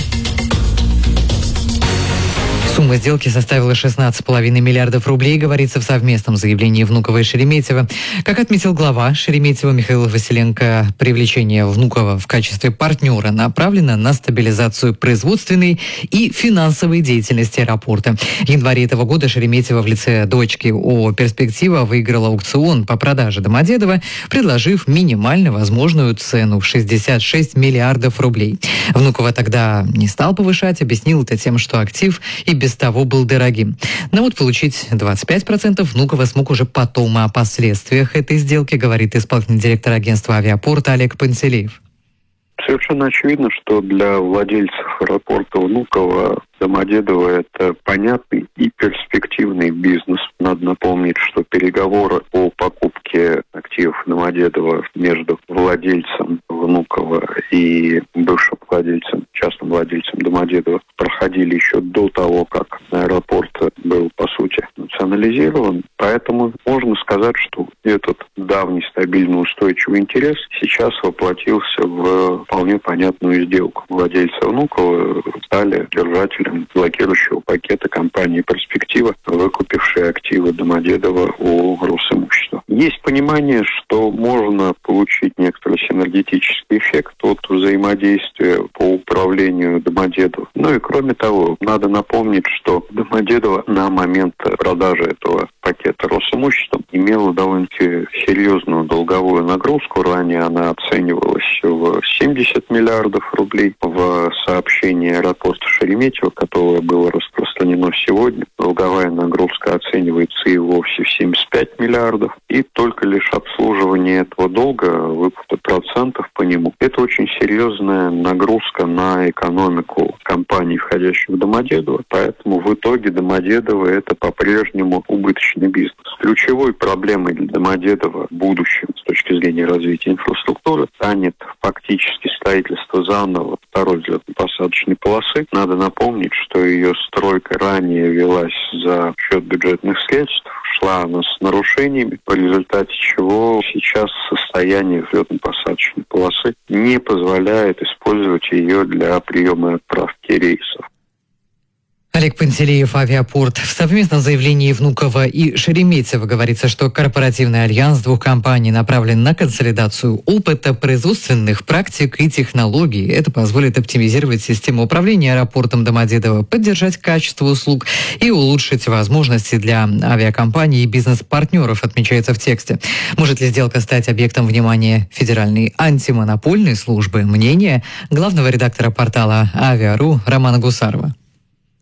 Сумма сделки составила шестнадцать целых пять десятых миллиардов рублей, говорится в совместном заявлении Внуково и Шереметьево. Как отметил глава Шереметьево Михаил Василенко, привлечение Внуково в качестве партнера направлено на стабилизацию производственной и финансовой деятельности аэропорта. В январе этого года Шереметьево в лице дочки ООО «Перспектива» выиграла аукцион по продаже Домодедово, предложив минимально возможную цену в шестьдесят шесть миллиардов рублей. Внуково тогда не стал повышать, объяснил это тем, что актив и без того был дорогим. Но вот получить двадцать пять процентов Внуково смог уже потом. О последствиях этой сделки говорит исполнительный директор агентства «Авиапорт» Олег Пантелеев. Совершенно очевидно, что для владельцев аэропорта Внуково Домодедово – это понятный и перспективный бизнес. Надо напомнить, что переговоры о покупке активов Домодедово между владельцем Внуково и бывшим владельцем, частным владельцем Домодедово проходили еще до того, как аэропорт был, по сути, национализирован. Поэтому можно сказать, что этот давний стабильный устойчивый интерес сейчас воплотился в вполне понятную сделку. Владельцы Внуково стали держателем блокирующего пакета компании «Перспектива», выкупившей активы Домодедово у Росимущества. Есть понимание, что можно получить некоторый синергетический эффект от взаимодействия по управлению Домодедово. Ну и кроме того, надо напомнить, что Домодедово на момент продажи этого пакета Росимуществом имела довольно-таки серьезную долговую нагрузку. Ранее она оценивалась в семьдесят миллиардов рублей. В сообщении аэропорта Шереметьево, которое было распространено сегодня, долговая нагрузка оценивается и вовсе в семьдесят пять миллиардов. И только лишь обслуживание этого долга, выплата процентов по нему, это очень серьезная нагрузка на экономику компаний, входящих в Домодедово. Поэтому в итоге Домодедово – это по-прежнему убыточный бизнес. Ключевой проблемой для Домодедово в будущем с точки зрения развития инфраструктуры станет фактически строительство заново второй взлетно-посадочной полосы. Надо напомнить, что ее стройка ранее велась за счет бюджетных средств, шла она с нарушениями, в результате чего сейчас состояние взлетно-посадочной полосы не позволяет использовать ее для приема и отправки рейсов. Олег Пантелеев, «Авиапорт». В совместном заявлении Внуково и Шереметьево говорится, что корпоративный альянс двух компаний направлен на консолидацию опыта, производственных практик и технологий. Это позволит оптимизировать систему управления аэропортом Домодедово, поддержать качество услуг и улучшить возможности для авиакомпаний и бизнес-партнеров, отмечается в тексте. Может ли сделка стать объектом внимания Федеральной антимонопольной службы? Мнение главного редактора портала «Авиа.ру» Романа Гусарова.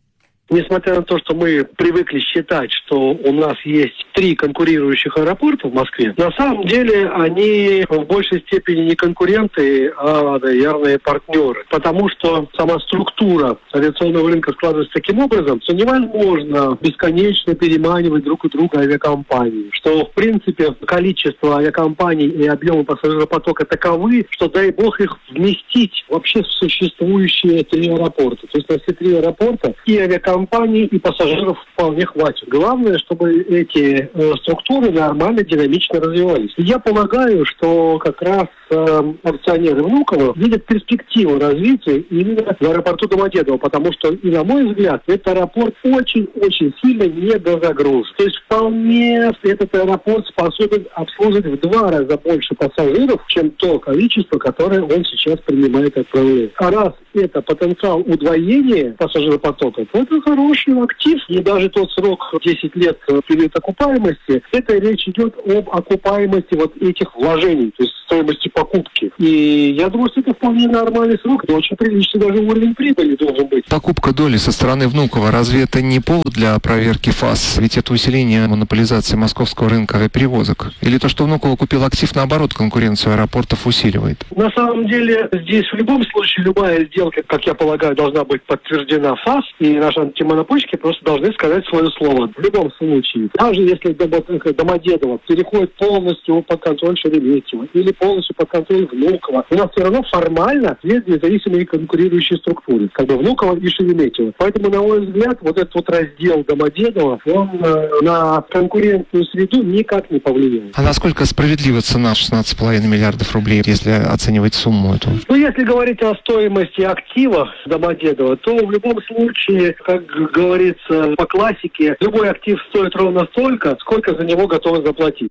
Несмотря на то, что мы привыкли считать, что у нас есть три конкурирующих аэропорта в Москве, на самом деле они в большей степени не конкуренты, а, наверное, партнеры. Потому что сама структура авиационного рынка складывается таким образом, что невозможно бесконечно переманивать друг у друга авиакомпании. Что, в принципе, количество авиакомпаний и объемы пассажиропотока таковы, что, дай бог, их вместить вообще в существующие три аэропорта. То есть на все три аэропорта и авиакомпаний, и пассажиров вполне хватит. Главное, чтобы эти э, структуры нормально, динамично развивались. И я полагаю, что как раз э, акционеры Внуково видят перспективу развития именно в аэропорту Домодедово, потому что, и на мой взгляд, этот аэропорт очень-очень сильно недозагружен. То есть вполне этот аэропорт способен обслуживать в два раза больше пассажиров, чем то количество, которое он сейчас принимает и отправляет. А раз это потенциал удвоения пассажиропотока, то это хороший актив. И даже тот срок десять лет период окупаемости, это речь идет об окупаемости вот этих вложений, то есть стоимости покупки. И я думаю, что это вполне нормальный срок, это очень приличный даже уровень прибыли должен быть. Покупка доли со стороны Внуково, разве это не повод для проверки ФАС? Ведь это усиление монополизации московского рынка авиаперевозок. Или то, что Внуково купил актив, наоборот, конкуренцию аэропортов усиливает? На самом деле, здесь в любом случае любая сделка, как я полагаю, должна быть подтверждена ФАС, и наши антимонопольщики просто должны сказать свое слово. В любом случае. Даже если Домодедово переходит полностью под контроль Шереметьево или полностью под контроль Внуково, у нас все равно формально есть независимые конкурирующие структуры, как бы Внуково и Шереметьево. Поэтому, на мой взгляд, вот этот вот раздел Домодедово, он э, на конкурентную среду никак не повлияет. А насколько справедлива цена шестнадцать целых пять миллиардов рублей, если оценивать сумму эту? Ну, если говорить о стоимости актива Домодедово, то в любом случае, как говорится по классике, любой актив стоит ровно столько, сколько за него готовы заплатить.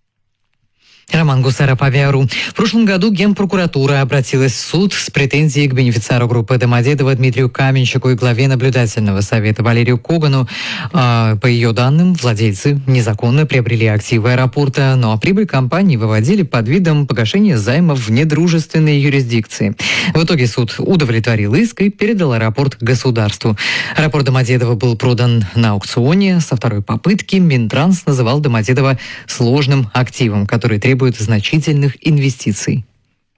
Роман Гусаров, Авиару. В прошлом году Генпрокуратура обратилась в суд с претензией к бенефициару группы Домодедово Дмитрию Каменщику и главе наблюдательного совета Валерию Когану. А, по ее данным, владельцы незаконно приобрели активы аэропорта, но прибыль компании выводили под видом погашения займов в недружественной юрисдикции. В итоге суд удовлетворил иск и передал аэропорт государству. Аэропорт Домодедово был продан на аукционе. Со второй попытки Минтранс называл Домодедово сложным активом, который требует значительных инвестиций.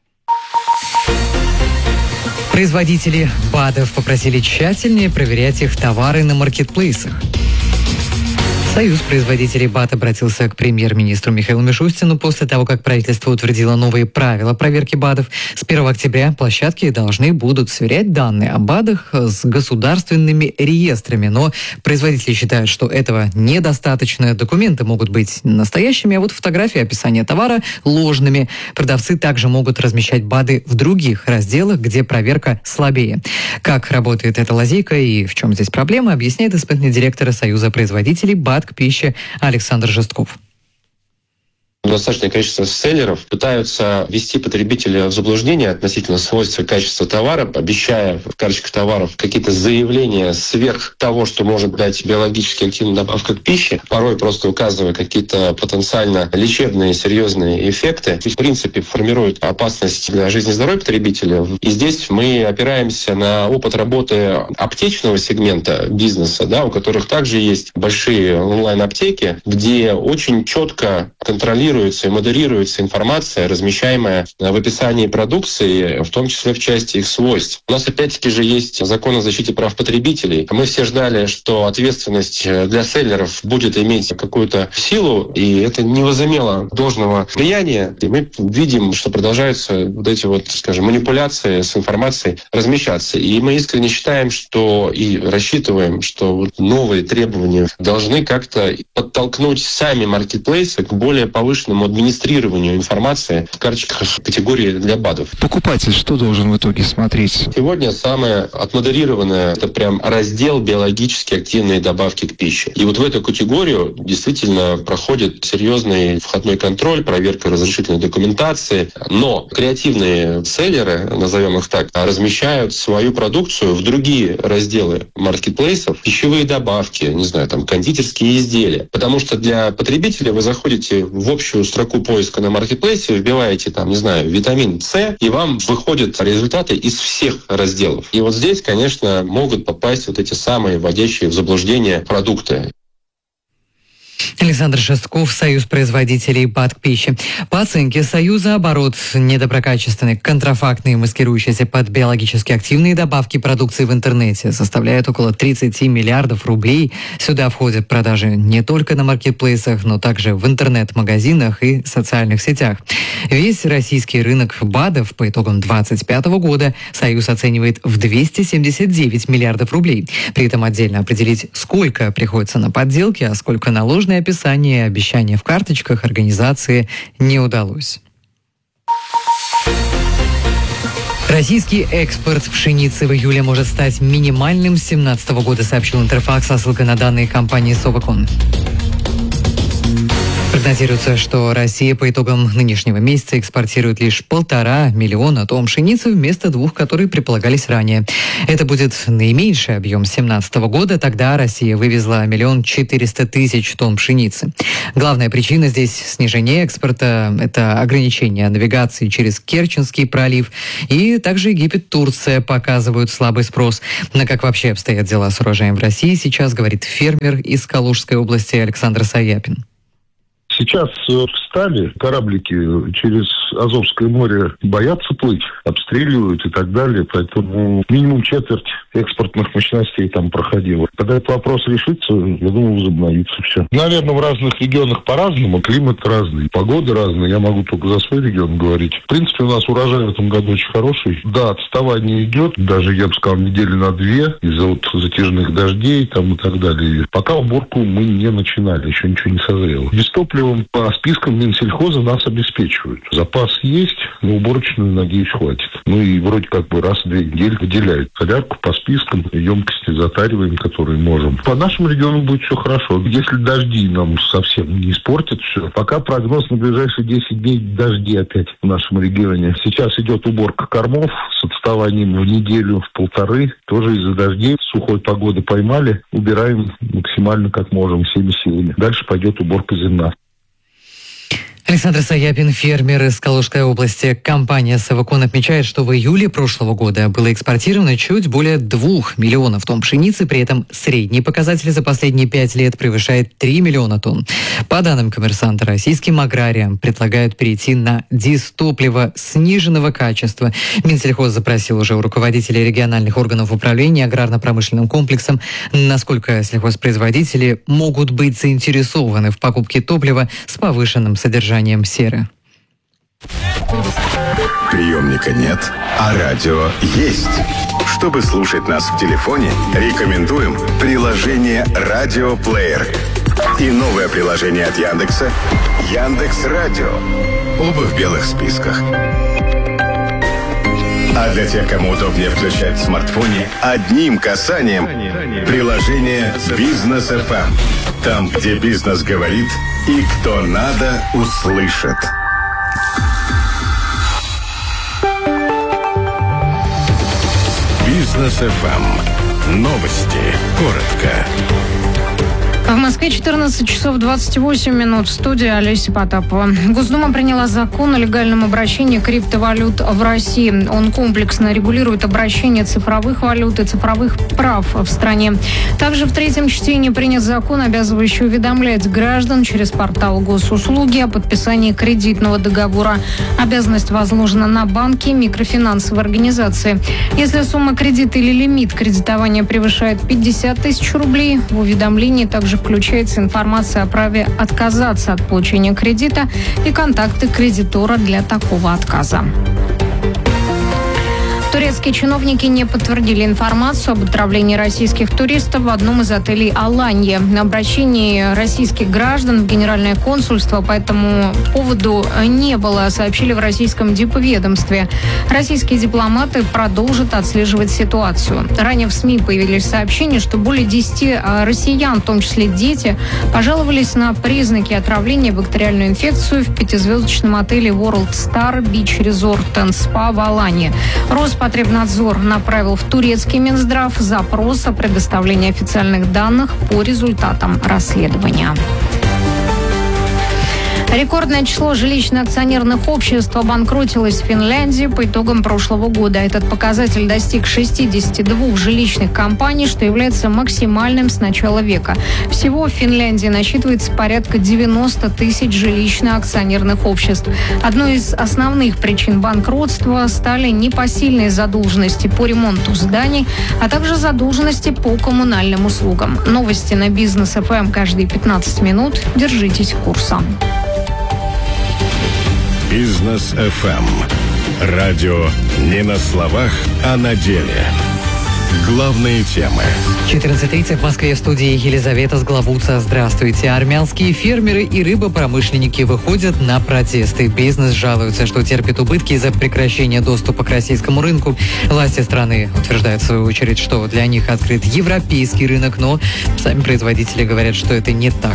Производители БАДов попросили тщательнее проверять их товары на маркетплейсах. Союз производителей БАД обратился к премьер-министру Михаилу Мишустину после того, как правительство утвердило новые правила проверки БАДов. С первого октября площадки должны будут сверять данные о БАДах с государственными реестрами. Но производители считают, что этого недостаточно. Документы могут быть настоящими, а вот фотографии описания товара ложными. Продавцы также могут размещать БАДы в других разделах, где проверка слабее. Как работает эта лазейка и в чем здесь проблема, объясняет исполнительный директор Союза производителей БАД к пище Александр Жестков. Достаточное количество селлеров пытаются ввести потребителя в заблуждение относительно свойств и качества товара, обещая в карточках товаров какие-то заявления сверх того, что может дать биологически активная добавка к пище, порой просто указывая какие-то потенциально лечебные серьезные эффекты. В принципе, формирует опасность для жизни и здоровья потребителя. И здесь мы опираемся на опыт работы аптечного сегмента бизнеса, да, у которых также есть большие онлайн-аптеки, где очень четко контролируют и модерируется информация, размещаемая в описании продукции, в том числе в части их свойств. У нас опять-таки же есть закон о защите прав потребителей. Мы все ждали, что ответственность для селлеров будет иметь какую-то силу, и это не возымело должного влияния. И мы видим, что продолжаются вот эти вот, скажем, манипуляции с информацией размещаться. И мы искренне считаем, что и рассчитываем, что вот новые требования должны как-то подтолкнуть сами маркетплейсы к более повышенному администрированию информации в карточках категории для БАДов. Покупатель что должен в итоге смотреть? Сегодня самое отмодерированное — это прям раздел биологически активные добавки к пище. И вот в эту категорию действительно проходит серьезный входной контроль, проверка разрешительной документации. Но креативные селлеры, назовем их так, размещают свою продукцию в другие разделы маркетплейсов, пищевые добавки, не знаю, там, кондитерские изделия. Потому что для потребителя вы заходите в общий общую строку поиска на маркетплейсе, вбиваете там, не знаю, витамин С, и вам выходят результаты из всех разделов. И вот здесь, конечно, могут попасть вот эти самые вводящие в заблуждение продукты. Александр Шестков, Союз производителей БАД пищи. По оценке Союза, оборот недоброкачественной, контрафактной, маскирующейся под биологически активные добавки продукции в интернете составляет около тридцать миллиардов рублей. Сюда входят продажи не только на маркетплейсах, но также в интернет-магазинах и социальных сетях. Весь российский рынок БАДов по итогам две тысячи двадцать пятого года Союз оценивает в двести семьдесят девять миллиардов рублей. При этом отдельно определить, сколько приходится на подделки, а сколько на ложные описания и обещания в карточках организации не удалось. Российский экспорт пшеницы в июле может стать минимальным с две тысячи семнадцатого года, сообщил Интерфакс со ссылкой на данные компании Совакон. Прогнозируется, что Россия по итогам нынешнего месяца экспортирует лишь полтора миллиона тонн пшеницы вместо двух, которые предполагались ранее. Это будет наименьший объем с две тысячи семнадцатого года. Тогда Россия вывезла миллион четыреста тысяч тонн пшеницы. Главная причина здесь снижения экспорта – это ограничение навигации через Керченский пролив. И также Египет, Турция показывают слабый спрос. Но как вообще обстоят дела с урожаем в России, сейчас говорит фермер из Калужской области Александр Саяпин. Сейчас встали, кораблики через Азовское море боятся плыть, обстреливают и так далее, поэтому минимум четверть экспортных мощностей там проходило. Когда этот вопрос решится, я думаю, возобновится все. Наверное, в разных регионах по-разному, климат разный, погода разная, я могу только за свой регион говорить. В принципе, у нас урожай в этом году очень хороший. Да, отставание идет, даже, я бы сказал, недели на две из-за вот затяжных дождей там и так далее. Пока уборку мы не начинали, еще ничего не созрело. Дистопливо по спискам Минсельхоза нас обеспечивают. Запас есть, но уборочную, надеюсь, хватит. Ну и вроде как бы раз в две недели выделяют солярку по спискам, емкости затариваем, которые можем. По нашему региону будет все хорошо. Если дожди нам совсем не испортят все. Пока прогноз на ближайшие десять дней дожди опять в нашем регионе. Сейчас идет уборка кормов с отставанием в неделю, в полторы. Тоже из-за дождей, сухой погоды поймали. Убираем максимально как можем, всеми силами. Дальше пойдет уборка зерна. Александр Саяпин, фермер из Калужской области. Компания «Совакон» отмечает, что в июле прошлого года было экспортировано чуть более двух миллионов тонн пшеницы, при этом средний показатель за последние пять лет превышает три миллиона тонн. По данным «Коммерсанта», российским аграриям предлагают перейти на дистопливо сниженного качества. Минсельхоз запросил уже у руководителей региональных органов управления аграрно-промышленным комплексом, насколько сельхозпроизводители могут быть заинтересованы в покупке топлива с повышенным содержанием серы. Приемника нет, а радио есть. Чтобы слушать нас в телефоне, рекомендуем приложение «Радиоплеер» и новое приложение от Яндекса «Яндекс.Радио». Оба в белых списках. А для тех, кому удобнее включать в смартфоне, одним касанием приложение «Бизнес эф эм». Там, где бизнес говорит и кто надо, услышит. Бизнес эф эм. Новости. Коротко. В Москве четырнадцать часов двадцать восемь минут. В студии Олеся Потапова. Госдума приняла закон о легальном обращении криптовалют в России. Он комплексно регулирует обращение цифровых валют и цифровых прав в стране. Также в третьем чтении принят закон, обязывающий уведомлять граждан через портал госуслуги о подписании кредитного договора. Обязанность возложена на банки, микрофинансовые организации. Если сумма кредита или лимит кредитования превышает пятьдесят тысяч рублей, в уведомлении также включается информация о праве отказаться от получения кредита и контакты кредитора для такого отказа. Турецкие чиновники не подтвердили информацию об отравлении российских туристов в одном из отелей Аланья. На обращении российских граждан в Генеральное консульство по этому поводу не было, сообщили в российском дипведомстве. Российские дипломаты продолжат отслеживать ситуацию. Ранее в СМИ появились сообщения, что более десяти россиян, в том числе дети, пожаловались на признаки отравления бактериальную инфекцию в пятизвездочном отеле World Star Beach Resort and Spa в Аланье. Роспотребнадзор направил в турецкий Минздрав запрос о предоставлении официальных данных по результатам расследования. Рекордное число жилищных акционерных обществ обанкротилось в Финляндии по итогам прошлого года. Этот показатель достиг шестидесяти двух жилищных компаний, что является максимальным с начала века. Всего в Финляндии насчитывается порядка девяноста тысяч жилищно-акционерных обществ. Одной из основных причин банкротства стали непосильные задолженности по ремонту зданий, а также задолженности по коммунальным услугам. Новости на Бизнес эф эм каждые пятнадцать минут. Держитесь курса. Бизнес эф эм. Радио не на словах, а на деле. Главные темы. четырнадцать тридцать в Москве, в студии Елизавета Сглавуца. Здравствуйте. Армянские фермеры и рыбопромышленники выходят на протесты. Бизнес жалуется, что терпит убытки из-за прекращения доступа к российскому рынку. Власти страны утверждают в свою очередь, что для них открыт европейский рынок, но сами производители говорят, что это не так.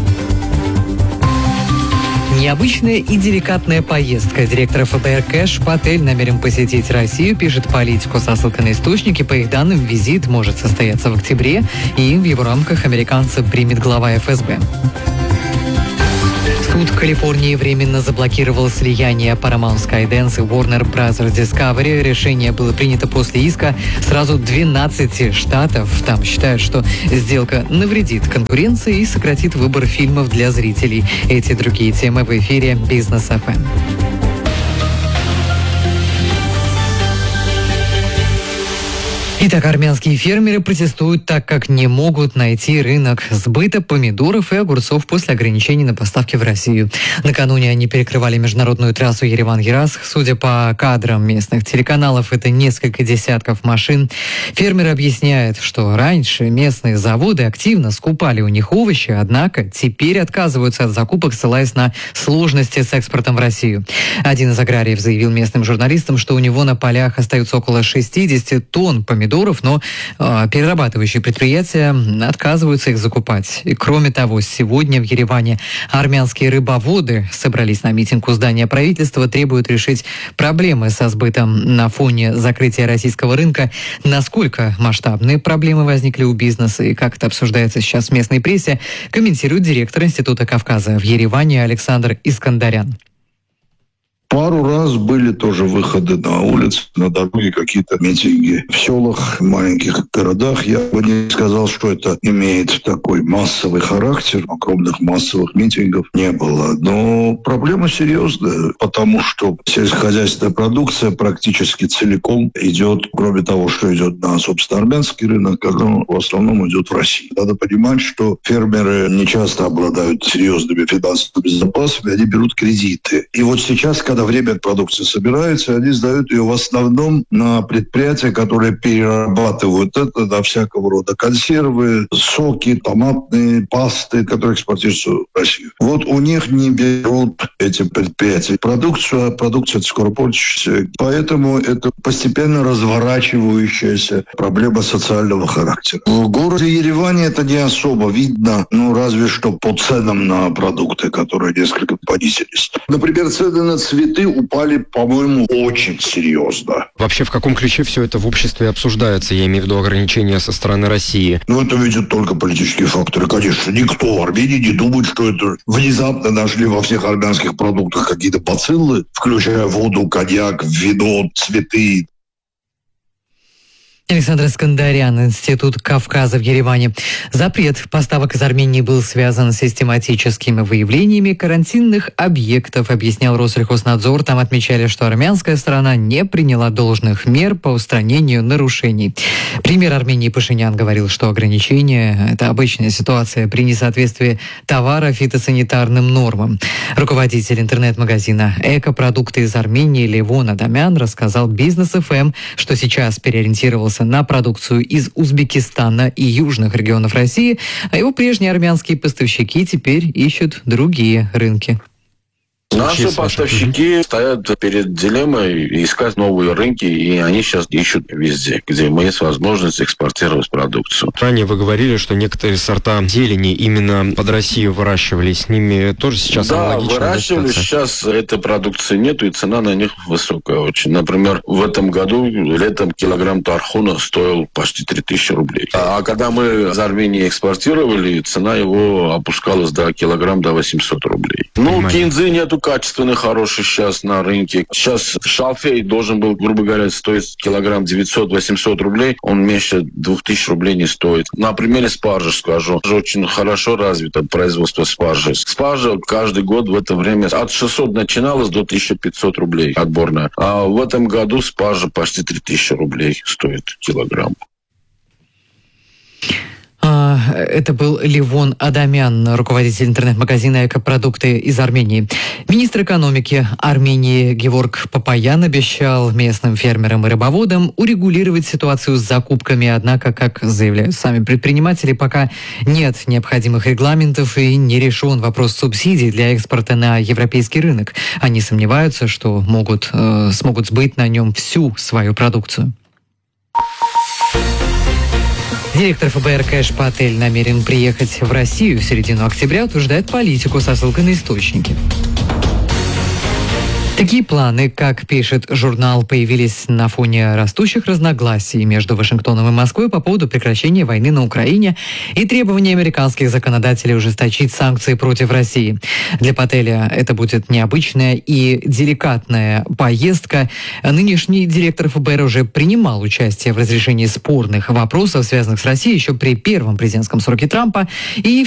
Необычная и деликатная поездка. Директор эф бэ эр Кэш Патель намерен посетить Россию, пишет Политико со ссылкой на источники. По их данным, визит может состояться в октябре, и в его рамках американца примет глава эф эс бэ. Суд Калифорнии временно заблокировал слияние Paramount Skydance и Warner Bros. Discovery. Решение было принято после иска сразу двенадцати штатов. Там считают, что сделка навредит конкуренции и сократит выбор фильмов для зрителей. Эти и другие темы в эфире Бизнес эф эм. Итак, армянские фермеры протестуют, так как не могут найти рынок сбыта помидоров и огурцов после ограничений на поставки в Россию. Накануне они перекрывали международную трассу Ереван-Ерасх. Судя по кадрам местных телеканалов, это несколько десятков машин. Фермеры объясняют, что раньше местные заводы активно скупали у них овощи, однако теперь отказываются от закупок, ссылаясь на сложности с экспортом в Россию. Один из аграриев заявил местным журналистам, что у него на полях остается около шестидесяти тонн помидоров, но э, перерабатывающие предприятия отказываются их закупать. И, кроме того, сегодня в Ереване армянские рыбоводы собрались на митинг у здания правительства, требуют решить проблемы со сбытом на фоне закрытия российского рынка. Насколько масштабные проблемы возникли у бизнеса и как это обсуждается сейчас в местной прессе, комментирует директор Института Кавказа в Ереване Александр Искандарян. Пару раз были тоже выходы на улицы, на дороге, какие-то митинги в селах, в маленьких городах. Я бы не сказал, что это имеет такой массовый характер. Огромных массовых митингов не было. Но проблема серьезная, потому что сельскохозяйственная продукция практически целиком идет, кроме того, что идет на, собственно, армянский рынок, она в основном идет в Россию. Надо понимать, что фермеры не часто обладают серьезными финансовыми запасами, они берут кредиты. И вот сейчас, когда Когда время продукции собирается, они сдают ее в основном на предприятия, которые перерабатывают это на всякого рода консервы, соки, томатные пасты, которые экспортируются в Россию. Вот у них не берут эти предприятия продукцию, а продукция скоро портится. Поэтому это постепенно разворачивающаяся проблема социального характера. В городе Ереване это не особо видно, ну разве что по ценам на продукты, которые несколько понизились. Например, цены на цветы упали, по-моему, очень серьезно. Вообще, в каком ключе все это в обществе обсуждается? Я имею в виду ограничения со стороны России. Ну, это видят только политические факторы. Конечно, никто в Армении не думает, что это внезапно нашли во всех армянских продуктах какие-то бациллы, включая воду, коньяк, вино, цветы. Александр Искандарян, Институт Кавказа в Ереване. Запрет поставок из Армении был связан с систематическими выявлениями карантинных объектов, объяснял Россельхознадзор. Там отмечали, что армянская сторона не приняла должных мер по устранению нарушений. Премьер Армении Пашинян говорил, что ограничения – это обычная ситуация при несоответствии товара фитосанитарным нормам. Руководитель интернет-магазина «Экопродукты из Армении» Левон Адамян рассказал Бизнес эф эм, что сейчас переориентировался на продукцию из Узбекистана и южных регионов России, а его прежние армянские поставщики теперь ищут другие рынки. Наши поставщики стоят перед дилеммой искать новые рынки, и они сейчас ищут везде, где есть возможность экспортировать продукцию. Ранее вы говорили, что некоторые сорта зелени именно под Россию выращивали, с ними тоже сейчас да, аналогично? Да, выращивали, сейчас этой продукции нету, и цена на них высокая очень. Например, в этом году летом килограмм тархуна стоил почти три тысячи рублей. А когда мы из Армении экспортировали, цена его опускалась до килограмм до восемьсот рублей. Ну, понимание? кинзы нету качественных, хороших сейчас на рынке. Сейчас шалфей должен был, грубо говоря, стоить килограмм девятьсот-восемьсот рублей. Он меньше двух тысяч рублей не стоит. На примере спаржи скажу. Очень хорошо развито производство спаржи. Спаржа каждый год в это время от шестисот начиналась до тысячи пятисот рублей отборная. А в этом году спаржа почти три тысячи рублей стоит килограмм. Это был Левон Адамян, руководитель интернет-магазина «Экопродукты» из Армении. Министр экономики Армении Геворг Папаян обещал местным фермерам и рыбоводам урегулировать ситуацию с закупками. Однако, как заявляют сами предприниматели, пока нет необходимых регламентов и не решен вопрос субсидий для экспорта на европейский рынок. Они сомневаются, что могут, э, смогут сбыть на нем всю свою продукцию. Директор эф бэ эр Кэш Патель намерен приехать в Россию в середину октября, утверждает политику со ссылкой на источники. Такие планы, как пишет журнал, появились на фоне растущих разногласий между Вашингтоном и Москвой по поводу прекращения войны на Украине и требований американских законодателей ужесточить санкции против России. Для Пателя это будет необычная и деликатная поездка. Нынешний директор эф бэ эр уже принимал участие в разрешении спорных вопросов, связанных с Россией, еще при первом президентском сроке Трампа, и